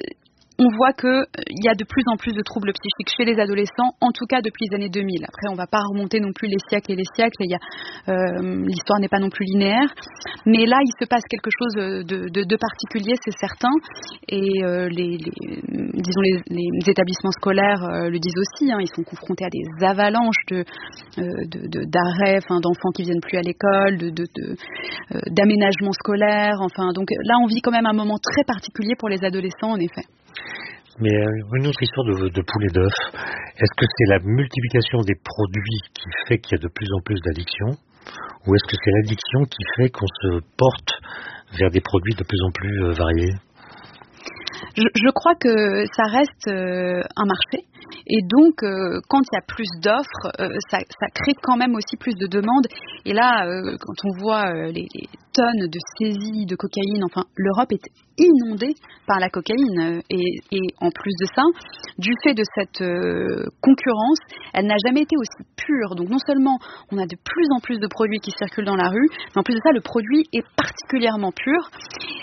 on voit qu'il y a de plus en plus de troubles psychiques chez les adolescents, en tout cas depuis les années deux mille. Après, on ne va pas remonter non plus les siècles et les siècles. Il y a, euh, l'histoire n'est pas non plus linéaire. Mais là, il se passe quelque chose de, de, de particulier, c'est certain. Et euh, les, les, disons les, les établissements scolaires euh, le disent aussi. Hein, ils sont confrontés à des avalanches de, euh, de, de, d'arrêts, enfin, d'enfants qui ne viennent plus à l'école, de, de, de, euh, d'aménagements scolaires. Enfin, donc là, on vit quand même un moment très particulier pour les adolescents, en effet. Mais euh, une autre histoire de, de poulet d'œuf, est-ce que c'est la multiplication des produits qui fait qu'il y a de plus en plus d'addictions, ou est-ce que c'est l'addiction qui fait qu'on se porte vers des produits de plus en plus euh, variés? je, je crois que ça reste euh, un marché. Et donc, euh, quand il y a plus d'offres, euh, ça, ça crée quand même aussi plus de demandes. Et là, euh, quand on voit euh, les, les tonnes de saisies de cocaïne, enfin, l'Europe est inondée par la cocaïne. Et, et en plus de ça, du fait de cette euh, concurrence, elle n'a jamais été aussi pure. Donc, non seulement on a de plus en plus de produits qui circulent dans la rue, mais en plus de ça, le produit est particulièrement pur.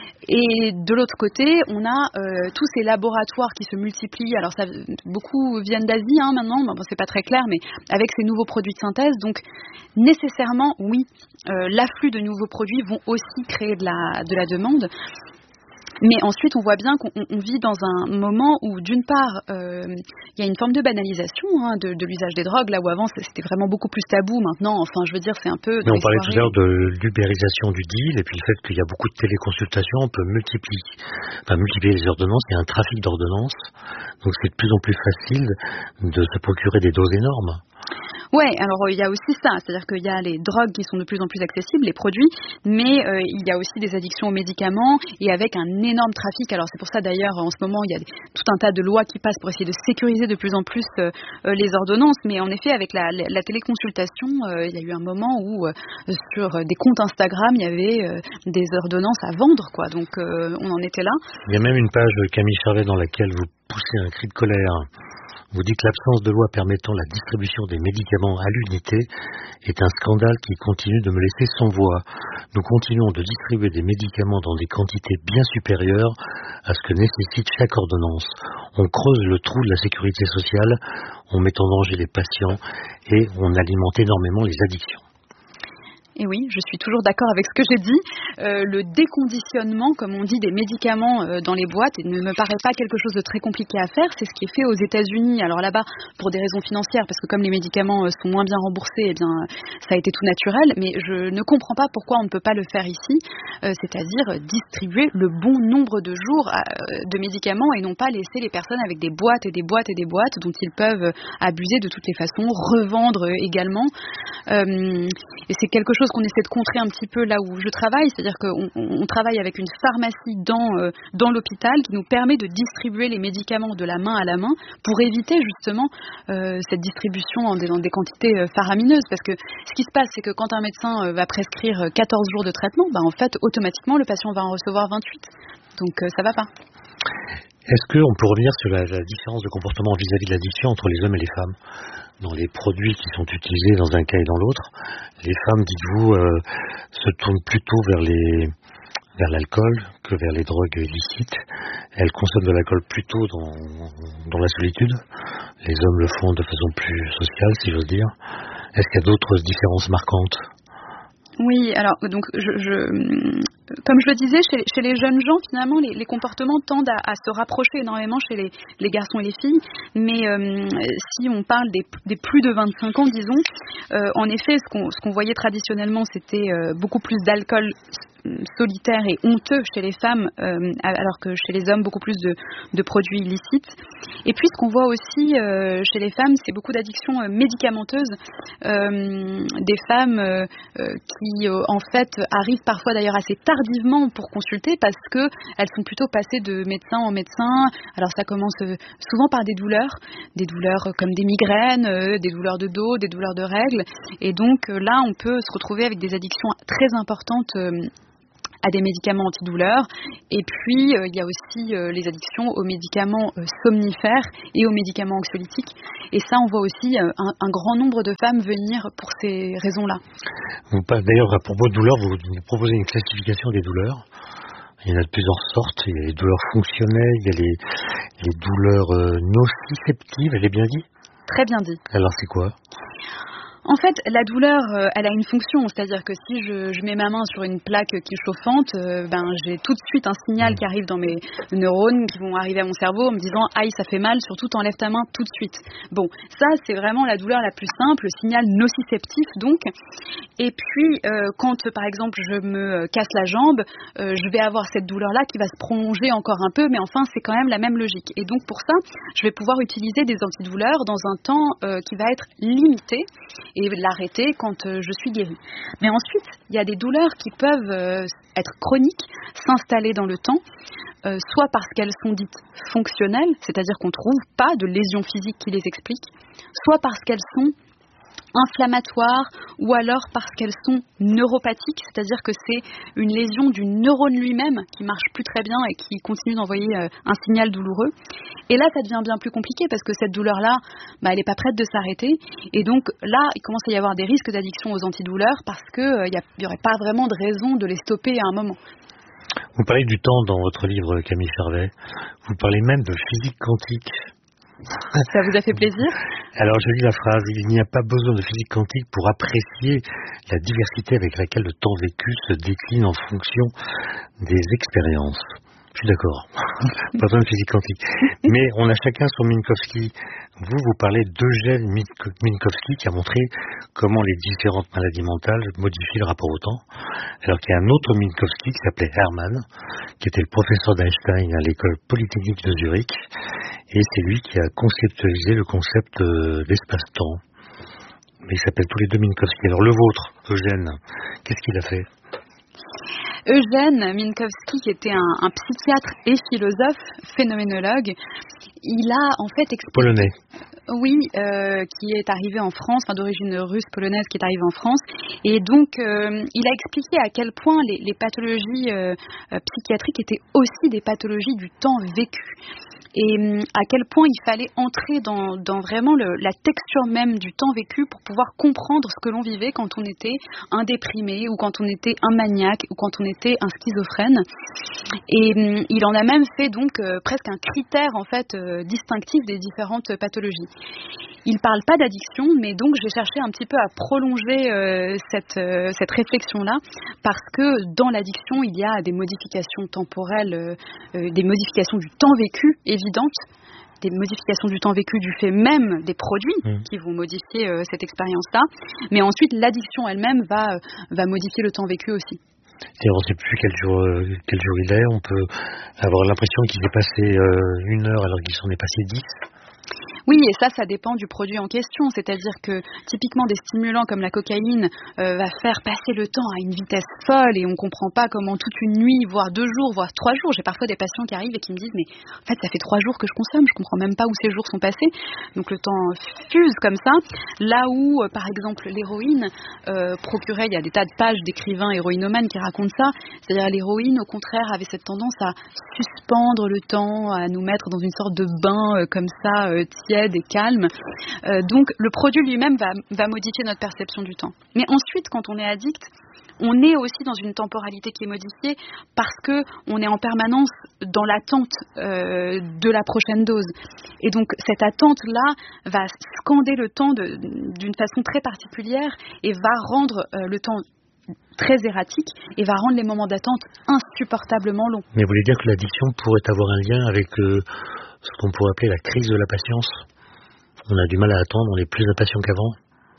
Et de l'autre côté, on a euh, tous ces laboratoires qui se multiplient. Alors, ça, beaucoup viennent d'Asie hein, maintenant, bon, c'est pas très clair, mais avec ces nouveaux produits de synthèse. Donc, nécessairement, oui, euh, l'afflux de nouveaux produits vont aussi créer de la, de la demande. Mais ensuite, on voit bien qu'on on vit dans un moment où, d'une part, euh, il y a une forme de banalisation hein, de, de l'usage des drogues, là où avant c'était vraiment beaucoup plus tabou. Maintenant, enfin, je veux dire, c'est un peu. Mais on parlait tout à l'heure de l'ubérisation du deal, et puis le fait qu'il y a beaucoup de téléconsultations, on peut multiplier, enfin, multiplier les ordonnances. Il y a un trafic d'ordonnances, donc c'est de plus en plus facile de se procurer des doses énormes. Ouais, alors il y a aussi ça, c'est-à-dire qu'il y a les drogues qui sont de plus en plus accessibles, les produits, mais euh, il y a aussi des addictions aux médicaments et avec un énorme trafic. Alors c'est pour ça d'ailleurs en ce moment il y a des, tout un tas de lois qui passent pour essayer de sécuriser de plus en plus euh, les ordonnances, mais en effet avec la, la, la téléconsultation, euh, il y a eu un moment où euh, sur des comptes Instagram il y avait euh, des ordonnances à vendre, quoi. Donc euh, on en était là. Il y a même une page Camille Charvet dans laquelle vous poussez un cri de colère. Vous dites que l'absence de loi permettant la distribution des médicaments à l'unité est un scandale qui continue de me laisser sans voix. Nous continuons de distribuer des médicaments dans des quantités bien supérieures à ce que nécessite chaque ordonnance. On creuse le trou de la sécurité sociale, on met en danger les patients et on alimente énormément les addictions. Et oui, je suis toujours d'accord avec ce que j'ai dit. Euh, le déconditionnement, comme on dit, des médicaments euh, dans les boîtes ne me paraît pas quelque chose de très compliqué à faire. C'est ce qui est fait aux États-Unis. Alors là-bas, pour des raisons financières, parce que comme les médicaments euh, sont moins bien remboursés, eh bien, ça a été tout naturel. Mais je ne comprends pas pourquoi on ne peut pas le faire ici, euh, c'est-à-dire distribuer le bon nombre de jours euh, de médicaments et non pas laisser les personnes avec des boîtes et des boîtes et des boîtes dont ils peuvent abuser de toutes les façons, revendre également. Euh, et c'est quelque chose qu'on essaie de contrer un petit peu là où je travaille, c'est-à-dire qu'on on travaille avec une pharmacie dans, euh, dans l'hôpital qui nous permet de distribuer les médicaments de la main à la main pour éviter justement euh, cette distribution en des, dans des quantités euh, faramineuses, parce que ce qui se passe, c'est que quand un médecin euh, va prescrire quatorze jours de traitement, bah, en fait, automatiquement, le patient va en recevoir vingt-huit. Donc euh, ça va pas. Est-ce qu'on peut revenir sur la, la différence de comportement vis-à-vis de l'addiction entre les hommes et les femmes dans les produits qui sont utilisés dans un cas et dans l'autre? Les femmes, dites-vous, euh, se tournent plutôt vers les vers l'alcool que vers les drogues illicites. Elles consomment de l'alcool plutôt dans, dans la solitude. Les hommes le font de façon plus sociale, si j'ose dire. Est-ce qu'il y a d'autres différences marquantes? Oui, alors donc je, je comme je le disais, chez, chez les jeunes gens, finalement, les, les comportements tendent à, à se rapprocher énormément chez les, les garçons et les filles. Mais euh, si on parle des, des plus de vingt-cinq ans, disons, euh, en effet, ce qu'on, ce qu'on voyait traditionnellement, c'était euh, beaucoup plus d'alcool solitaire et honteux chez les femmes, euh, alors que chez les hommes, beaucoup plus de, de produits illicites. Et puis, ce qu'on voit aussi euh, chez les femmes, c'est beaucoup d'addictions euh, médicamenteuses. Euh, des femmes euh, euh, qui, euh, en fait, arrivent parfois d'ailleurs assez tardivement pour consulter parce qu'elles sont plutôt passées de médecin en médecin. Alors, ça commence euh, souvent par des douleurs, des douleurs comme des migraines, euh, des douleurs de dos, des douleurs de règles. Et donc, euh, là, on peut se retrouver avec des addictions très importantes euh, à des médicaments antidouleurs. Et puis, euh, il y a aussi euh, les addictions aux médicaments euh, somnifères et aux médicaments anxiolytiques. Et ça, on voit aussi euh, un, un grand nombre de femmes venir pour ces raisons-là. Vous, d'ailleurs, à propos de douleurs, vous, vous proposez une classification des douleurs. Il y en a de plusieurs sortes. Il y a les douleurs fonctionnelles, il y a les, les douleurs euh, nociceptives, elle est bien dit? Très bien dit. Alors, c'est quoi? En fait, la douleur, euh, elle a une fonction, c'est-à-dire que si je, je mets ma main sur une plaque qui est chauffante, euh, ben j'ai tout de suite un signal qui arrive dans mes neurones qui vont arriver à mon cerveau en me disant aïe, ça fait mal, surtout t'enlèves ta main tout de suite. Bon, ça c'est vraiment la douleur la plus simple, le signal nociceptif donc. Et puis euh, quand par exemple je me casse la jambe, euh, je vais avoir cette douleur-là qui va se prolonger encore un peu, mais enfin c'est quand même la même logique. Et donc pour ça, je vais pouvoir utiliser des antidouleurs dans un temps euh, qui va être limité et l'arrêter quand euh, je suis guérie. Mais ensuite, il y a des douleurs qui peuvent euh, être chroniques, s'installer dans le temps, euh, soit parce qu'elles sont dites fonctionnelles, c'est-à-dire qu'on ne trouve pas de lésions physiques qui les expliquent, soit parce qu'elles sont inflammatoires ou alors parce qu'elles sont neuropathiques, c'est-à-dire que c'est une lésion du neurone lui-même qui marche plus très bien et qui continue d'envoyer euh, un signal douloureux. Et là, ça devient bien plus compliqué parce que cette douleur-là, bah, elle n'est pas prête de s'arrêter. Et donc là, il commence à y avoir des risques d'addiction aux antidouleurs parce qu'il n'y euh, aurait pas vraiment de raison de les stopper à un moment. Vous parlez du temps dans votre livre, Camille Charvet. Vous parlez même de physique quantique. Ça vous a fait plaisir? Alors je lis la phrase: il n'y a pas besoin de physique quantique pour apprécier la diversité avec laquelle le temps vécu se décline en fonction des expériences. Je suis d'accord, pas besoin de physique quantique. Mais on a chacun son Minkowski. Vous, vous parlez d'Eugène Minkowski qui a montré comment les différentes maladies mentales modifient le rapport au temps. Alors qu'il y a un autre Minkowski qui s'appelait Hermann, qui était le professeur d'Einstein à l'école polytechnique de Zurich. Et c'est lui qui a conceptualisé le concept euh, d'espace-temps. Mais ils s'appellent tous les deux Minkowski. Alors le vôtre, Eugène, qu'est-ce qu'il a fait? Eugène Minkowski, qui était un, un psychiatre et philosophe, phénoménologue, il a en fait expliqué... Polonais. Oui, euh, qui est arrivé en France, enfin d'origine russe polonaise, qui est arrivé en France, et donc euh, il a expliqué à quel point les, les pathologies euh, psychiatriques étaient aussi des pathologies du temps vécu. Et à quel point il fallait entrer dans, dans vraiment le, la texture même du temps vécu pour pouvoir comprendre ce que l'on vivait quand on était un déprimé ou quand on était un maniaque ou quand on était un schizophrène. Et hum, il en a même fait donc euh, presque un critère en fait euh, distinctif des différentes pathologies. Il ne parle pas d'addiction, mais donc j'ai cherché un petit peu à prolonger euh, cette, euh, cette réflexion-là, parce que dans l'addiction, il y a des modifications temporelles, euh, euh, des modifications du temps vécu évidentes, des modifications du temps vécu du fait même des produits mmh. qui vont modifier euh, cette expérience-là, mais ensuite l'addiction elle-même va, euh, va modifier le temps vécu aussi. Et on ne sait plus quel jour, euh, quel jour il est, on peut avoir l'impression qu'il est passé euh, une heure alors qu'il s'en est passé dix. Oui, et ça, ça dépend du produit en question. C'est-à-dire que typiquement des stimulants comme la cocaïne euh, va faire passer le temps à une vitesse folle et on ne comprend pas comment toute une nuit, voire deux jours, voire trois jours. J'ai parfois des patients qui arrivent et qui me disent mais en fait ça fait trois jours que je consomme, je ne comprends même pas où ces jours sont passés. Donc le temps fuse comme ça. Là où euh, par exemple l'héroïne euh, procurait, il y a des tas de pages d'écrivains héroïnomanes qui racontent ça. C'est-à-dire l'héroïne au contraire avait cette tendance à suspendre suspendre le temps, à nous mettre dans une sorte de bain euh, comme ça, euh, tiède et calme. Euh, donc le produit lui-même va, va modifier notre perception du temps. Mais ensuite, quand on est addict, on est aussi dans une temporalité qui est modifiée parce que on est en permanence dans l'attente euh, de la prochaine dose. Et donc cette attente-là va scander le temps de, d'une façon très particulière et va rendre euh, le temps très erratique et va rendre les moments d'attente insupportablement longs. Mais vous voulez dire que l'addiction pourrait avoir un lien avec euh, ce qu'on pourrait appeler la crise de la patience ? On a du mal à attendre, on est plus impatient qu'avant ?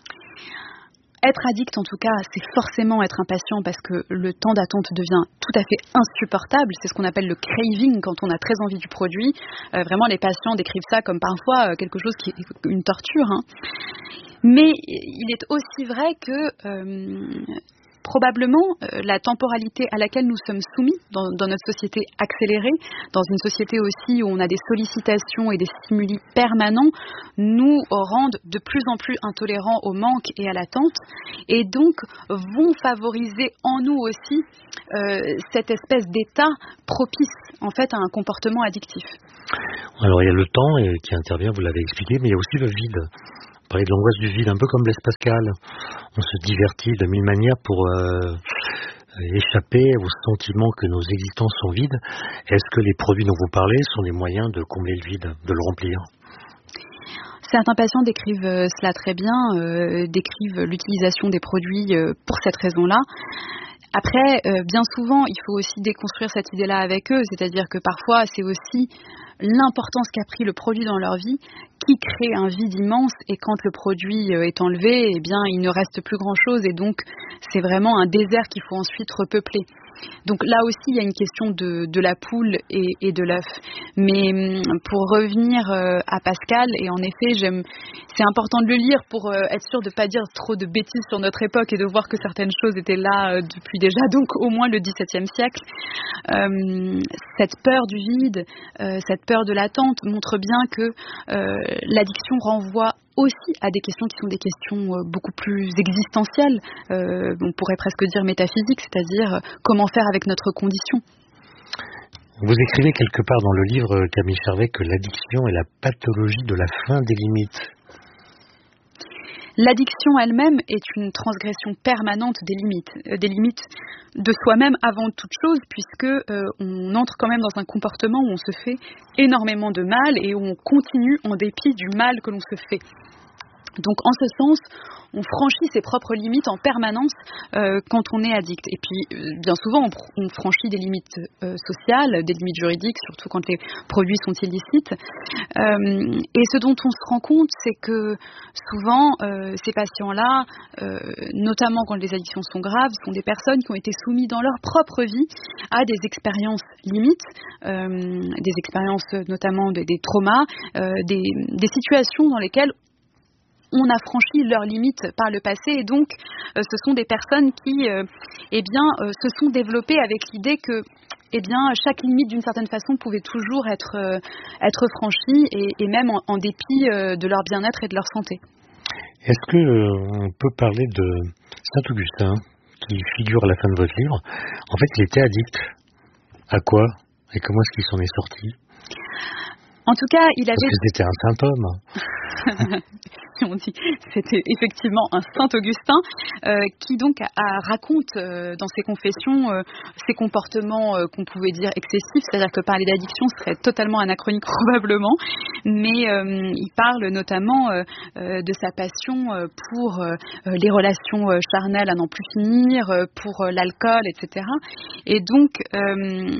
Être addict, en tout cas, c'est forcément être impatient parce que le temps d'attente devient tout à fait insupportable. C'est ce qu'on appelle le craving quand on a très envie du produit. Euh, vraiment, les patients décrivent ça comme parfois euh, quelque chose qui est une torture. Hein. Mais il est aussi vrai que euh, probablement euh, la temporalité à laquelle nous sommes soumis dans, dans notre société accélérée, dans une société aussi où on a des sollicitations et des stimuli permanents, nous rendent de plus en plus intolérants au manque et à l'attente, et donc vont favoriser en nous aussi euh, cette espèce d'état propice en fait à un comportement addictif. Alors il y a le temps et, qui intervient, vous l'avez expliqué, mais il y a aussi le vide. Vous parlez de l'angoisse du vide, un peu comme Blaise Pascal. On se divertit de mille manières pour euh, échapper au sentiment que nos existences sont vides. Est-ce que les produits dont vous parlez sont des moyens de combler le vide, de le remplir ? Certains patients décrivent cela très bien, euh, décrivent l'utilisation des produits euh, pour cette raison-là. Après, euh, bien souvent, il faut aussi déconstruire cette idée-là avec eux, c'est-à-dire que parfois, c'est aussi l'importance qu'a pris le produit dans leur vie qui crée un vide immense, et quand le produit est enlevé, eh bien, il ne reste plus grand-chose, et donc c'est vraiment un désert qu'il faut ensuite repeupler. Donc là aussi, il y a une question de, de la poule et, et de l'œuf. Mais pour revenir euh, à Pascal, et en effet, j'aime, c'est important de le lire pour euh, être sûr de ne pas dire trop de bêtises sur notre époque et de voir que certaines choses étaient là euh, depuis déjà, donc au moins le dix-septième siècle. Euh, cette peur du vide, euh, cette peur de l'attente montre bien que euh, l'addiction renvoie aussi à des questions qui sont des questions euh, beaucoup plus existentielles, euh, on pourrait presque dire métaphysiques, c'est-à-dire euh, comment faire avec notre condition. Vous écrivez quelque part dans le livre, Camille Charvet, que l'addiction est la pathologie de la fin des limites. L'addiction elle-même est une transgression permanente des limites, euh, des limites de soi-même avant toute chose, puisque euh, on entre quand même dans un comportement où on se fait énormément de mal et où on continue en dépit du mal que l'on se fait. Donc en ce sens, on franchit ses propres limites en permanence euh, quand on est addict. Et puis euh, bien souvent, on, pr- on franchit des limites euh, sociales, des limites juridiques, surtout quand les produits sont illicites. Euh, et ce dont on se rend compte, c'est que souvent, euh, ces patients-là, euh, notamment quand les addictions sont graves, sont des personnes qui ont été soumises dans leur propre vie à des expériences limites, euh, des expériences notamment de, des traumas, euh, des, des situations dans lesquelles on a franchi leurs limites par le passé, et donc euh, ce sont des personnes qui euh, eh bien, euh, se sont développées avec l'idée que eh bien, chaque limite d'une certaine façon pouvait toujours être, euh, être franchie, et, et même en, en dépit euh, de leur bien-être et de leur santé. Est-ce que euh, on peut parler de Saint-Augustin, qui figure à la fin de votre livre ? En fait, il était addict. À quoi ? Et comment est-ce qu'il s'en est sorti ? En tout cas, il avait... Parce que c'était un symptôme. On dit, c'était effectivement un Saint-Augustin euh, qui donc a, a, raconte euh, dans ses confessions euh, ses comportements euh, qu'on pouvait dire excessifs, c'est-à-dire que parler d'addiction serait totalement anachronique probablement, mais euh, il parle notamment euh, euh, de sa passion euh, pour euh, les relations euh, charnelles à n'en plus finir, euh, pour euh, l'alcool, et cetera. Et donc euh,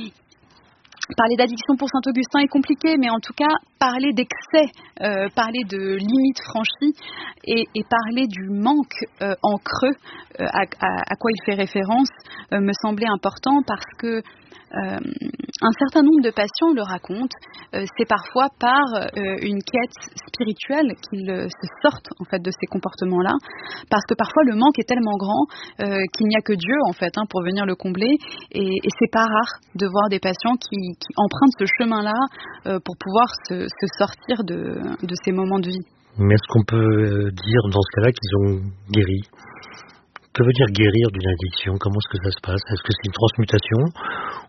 parler d'addiction pour Saint-Augustin est compliqué, mais en tout cas, parler d'excès, euh, parler de limites franchies et, et parler du manque euh, en creux euh, à, à, à quoi il fait référence euh, me semblait important, parce que euh, un certain nombre de patients le racontent. Euh, c'est parfois par euh, une quête spirituelle qu'ils euh, se sortent en fait de ces comportements-là, parce que parfois le manque est tellement grand euh, qu'il n'y a que Dieu en fait hein, pour venir le combler, et, et c'est pas rare de voir des patients qui, qui empruntent ce chemin-là euh, pour pouvoir se, se sortir de, de ces moments de vie. Mais est-ce qu'on peut dire dans ce cas-là qu'ils ont guéri ? Que veut dire guérir d'une addiction ? Comment est-ce que ça se passe ? Est-ce que c'est une transmutation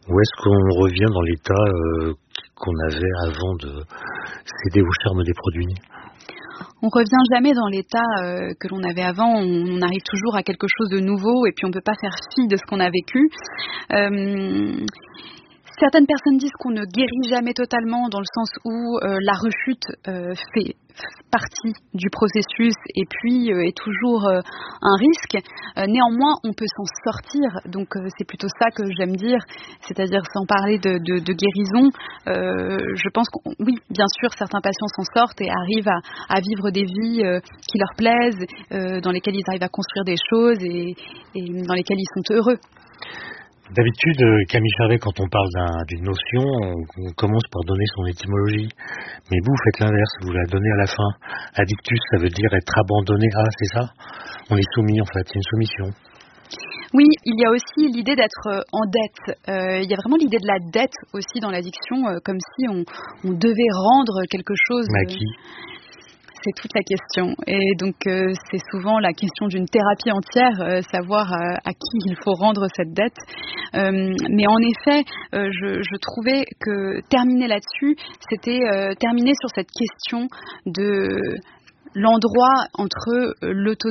Ou est-ce qu'on revient dans l'état euh, qu'on avait avant de céder au charme des produits? On revient jamais dans l'état euh, que l'on avait avant. On, on arrive toujours à quelque chose de nouveau et puis on peut pas faire fi de ce qu'on a vécu. Euh, Certaines personnes disent qu'on ne guérit jamais totalement dans le sens où euh, la rechute euh, fait partie du processus et puis euh, est toujours euh, un risque. Euh, néanmoins, on peut s'en sortir. Donc euh, c'est plutôt ça que j'aime dire, c'est-à-dire sans parler de, de, de guérison. Euh, je pense que oui, bien sûr, certains patients s'en sortent et arrivent à, à vivre des vies euh, qui leur plaisent, euh, dans lesquelles ils arrivent à construire des choses et, et dans lesquelles ils sont heureux. D'habitude, Camille Charvet, quand on parle d'un, d'une notion, on, on commence par donner son étymologie. Mais vous, faites l'inverse, vous la donnez à la fin. Addictus, ça veut dire être abandonné. Ah, c'est ça? On est soumis, en fait, c'est une soumission. Oui, il y a aussi l'idée d'être en dette. Euh, il y a vraiment l'idée de la dette aussi dans l'addiction, euh, comme si on, on devait rendre quelque chose. Mais à qui? C'est toute la question. Et donc, euh, c'est souvent la question d'une thérapie entière, euh, savoir euh, à qui il faut rendre cette dette. Euh, mais en effet, euh, je, je trouvais que terminer là-dessus, c'était euh, terminer sur cette question de l'endroit entre l'autonomie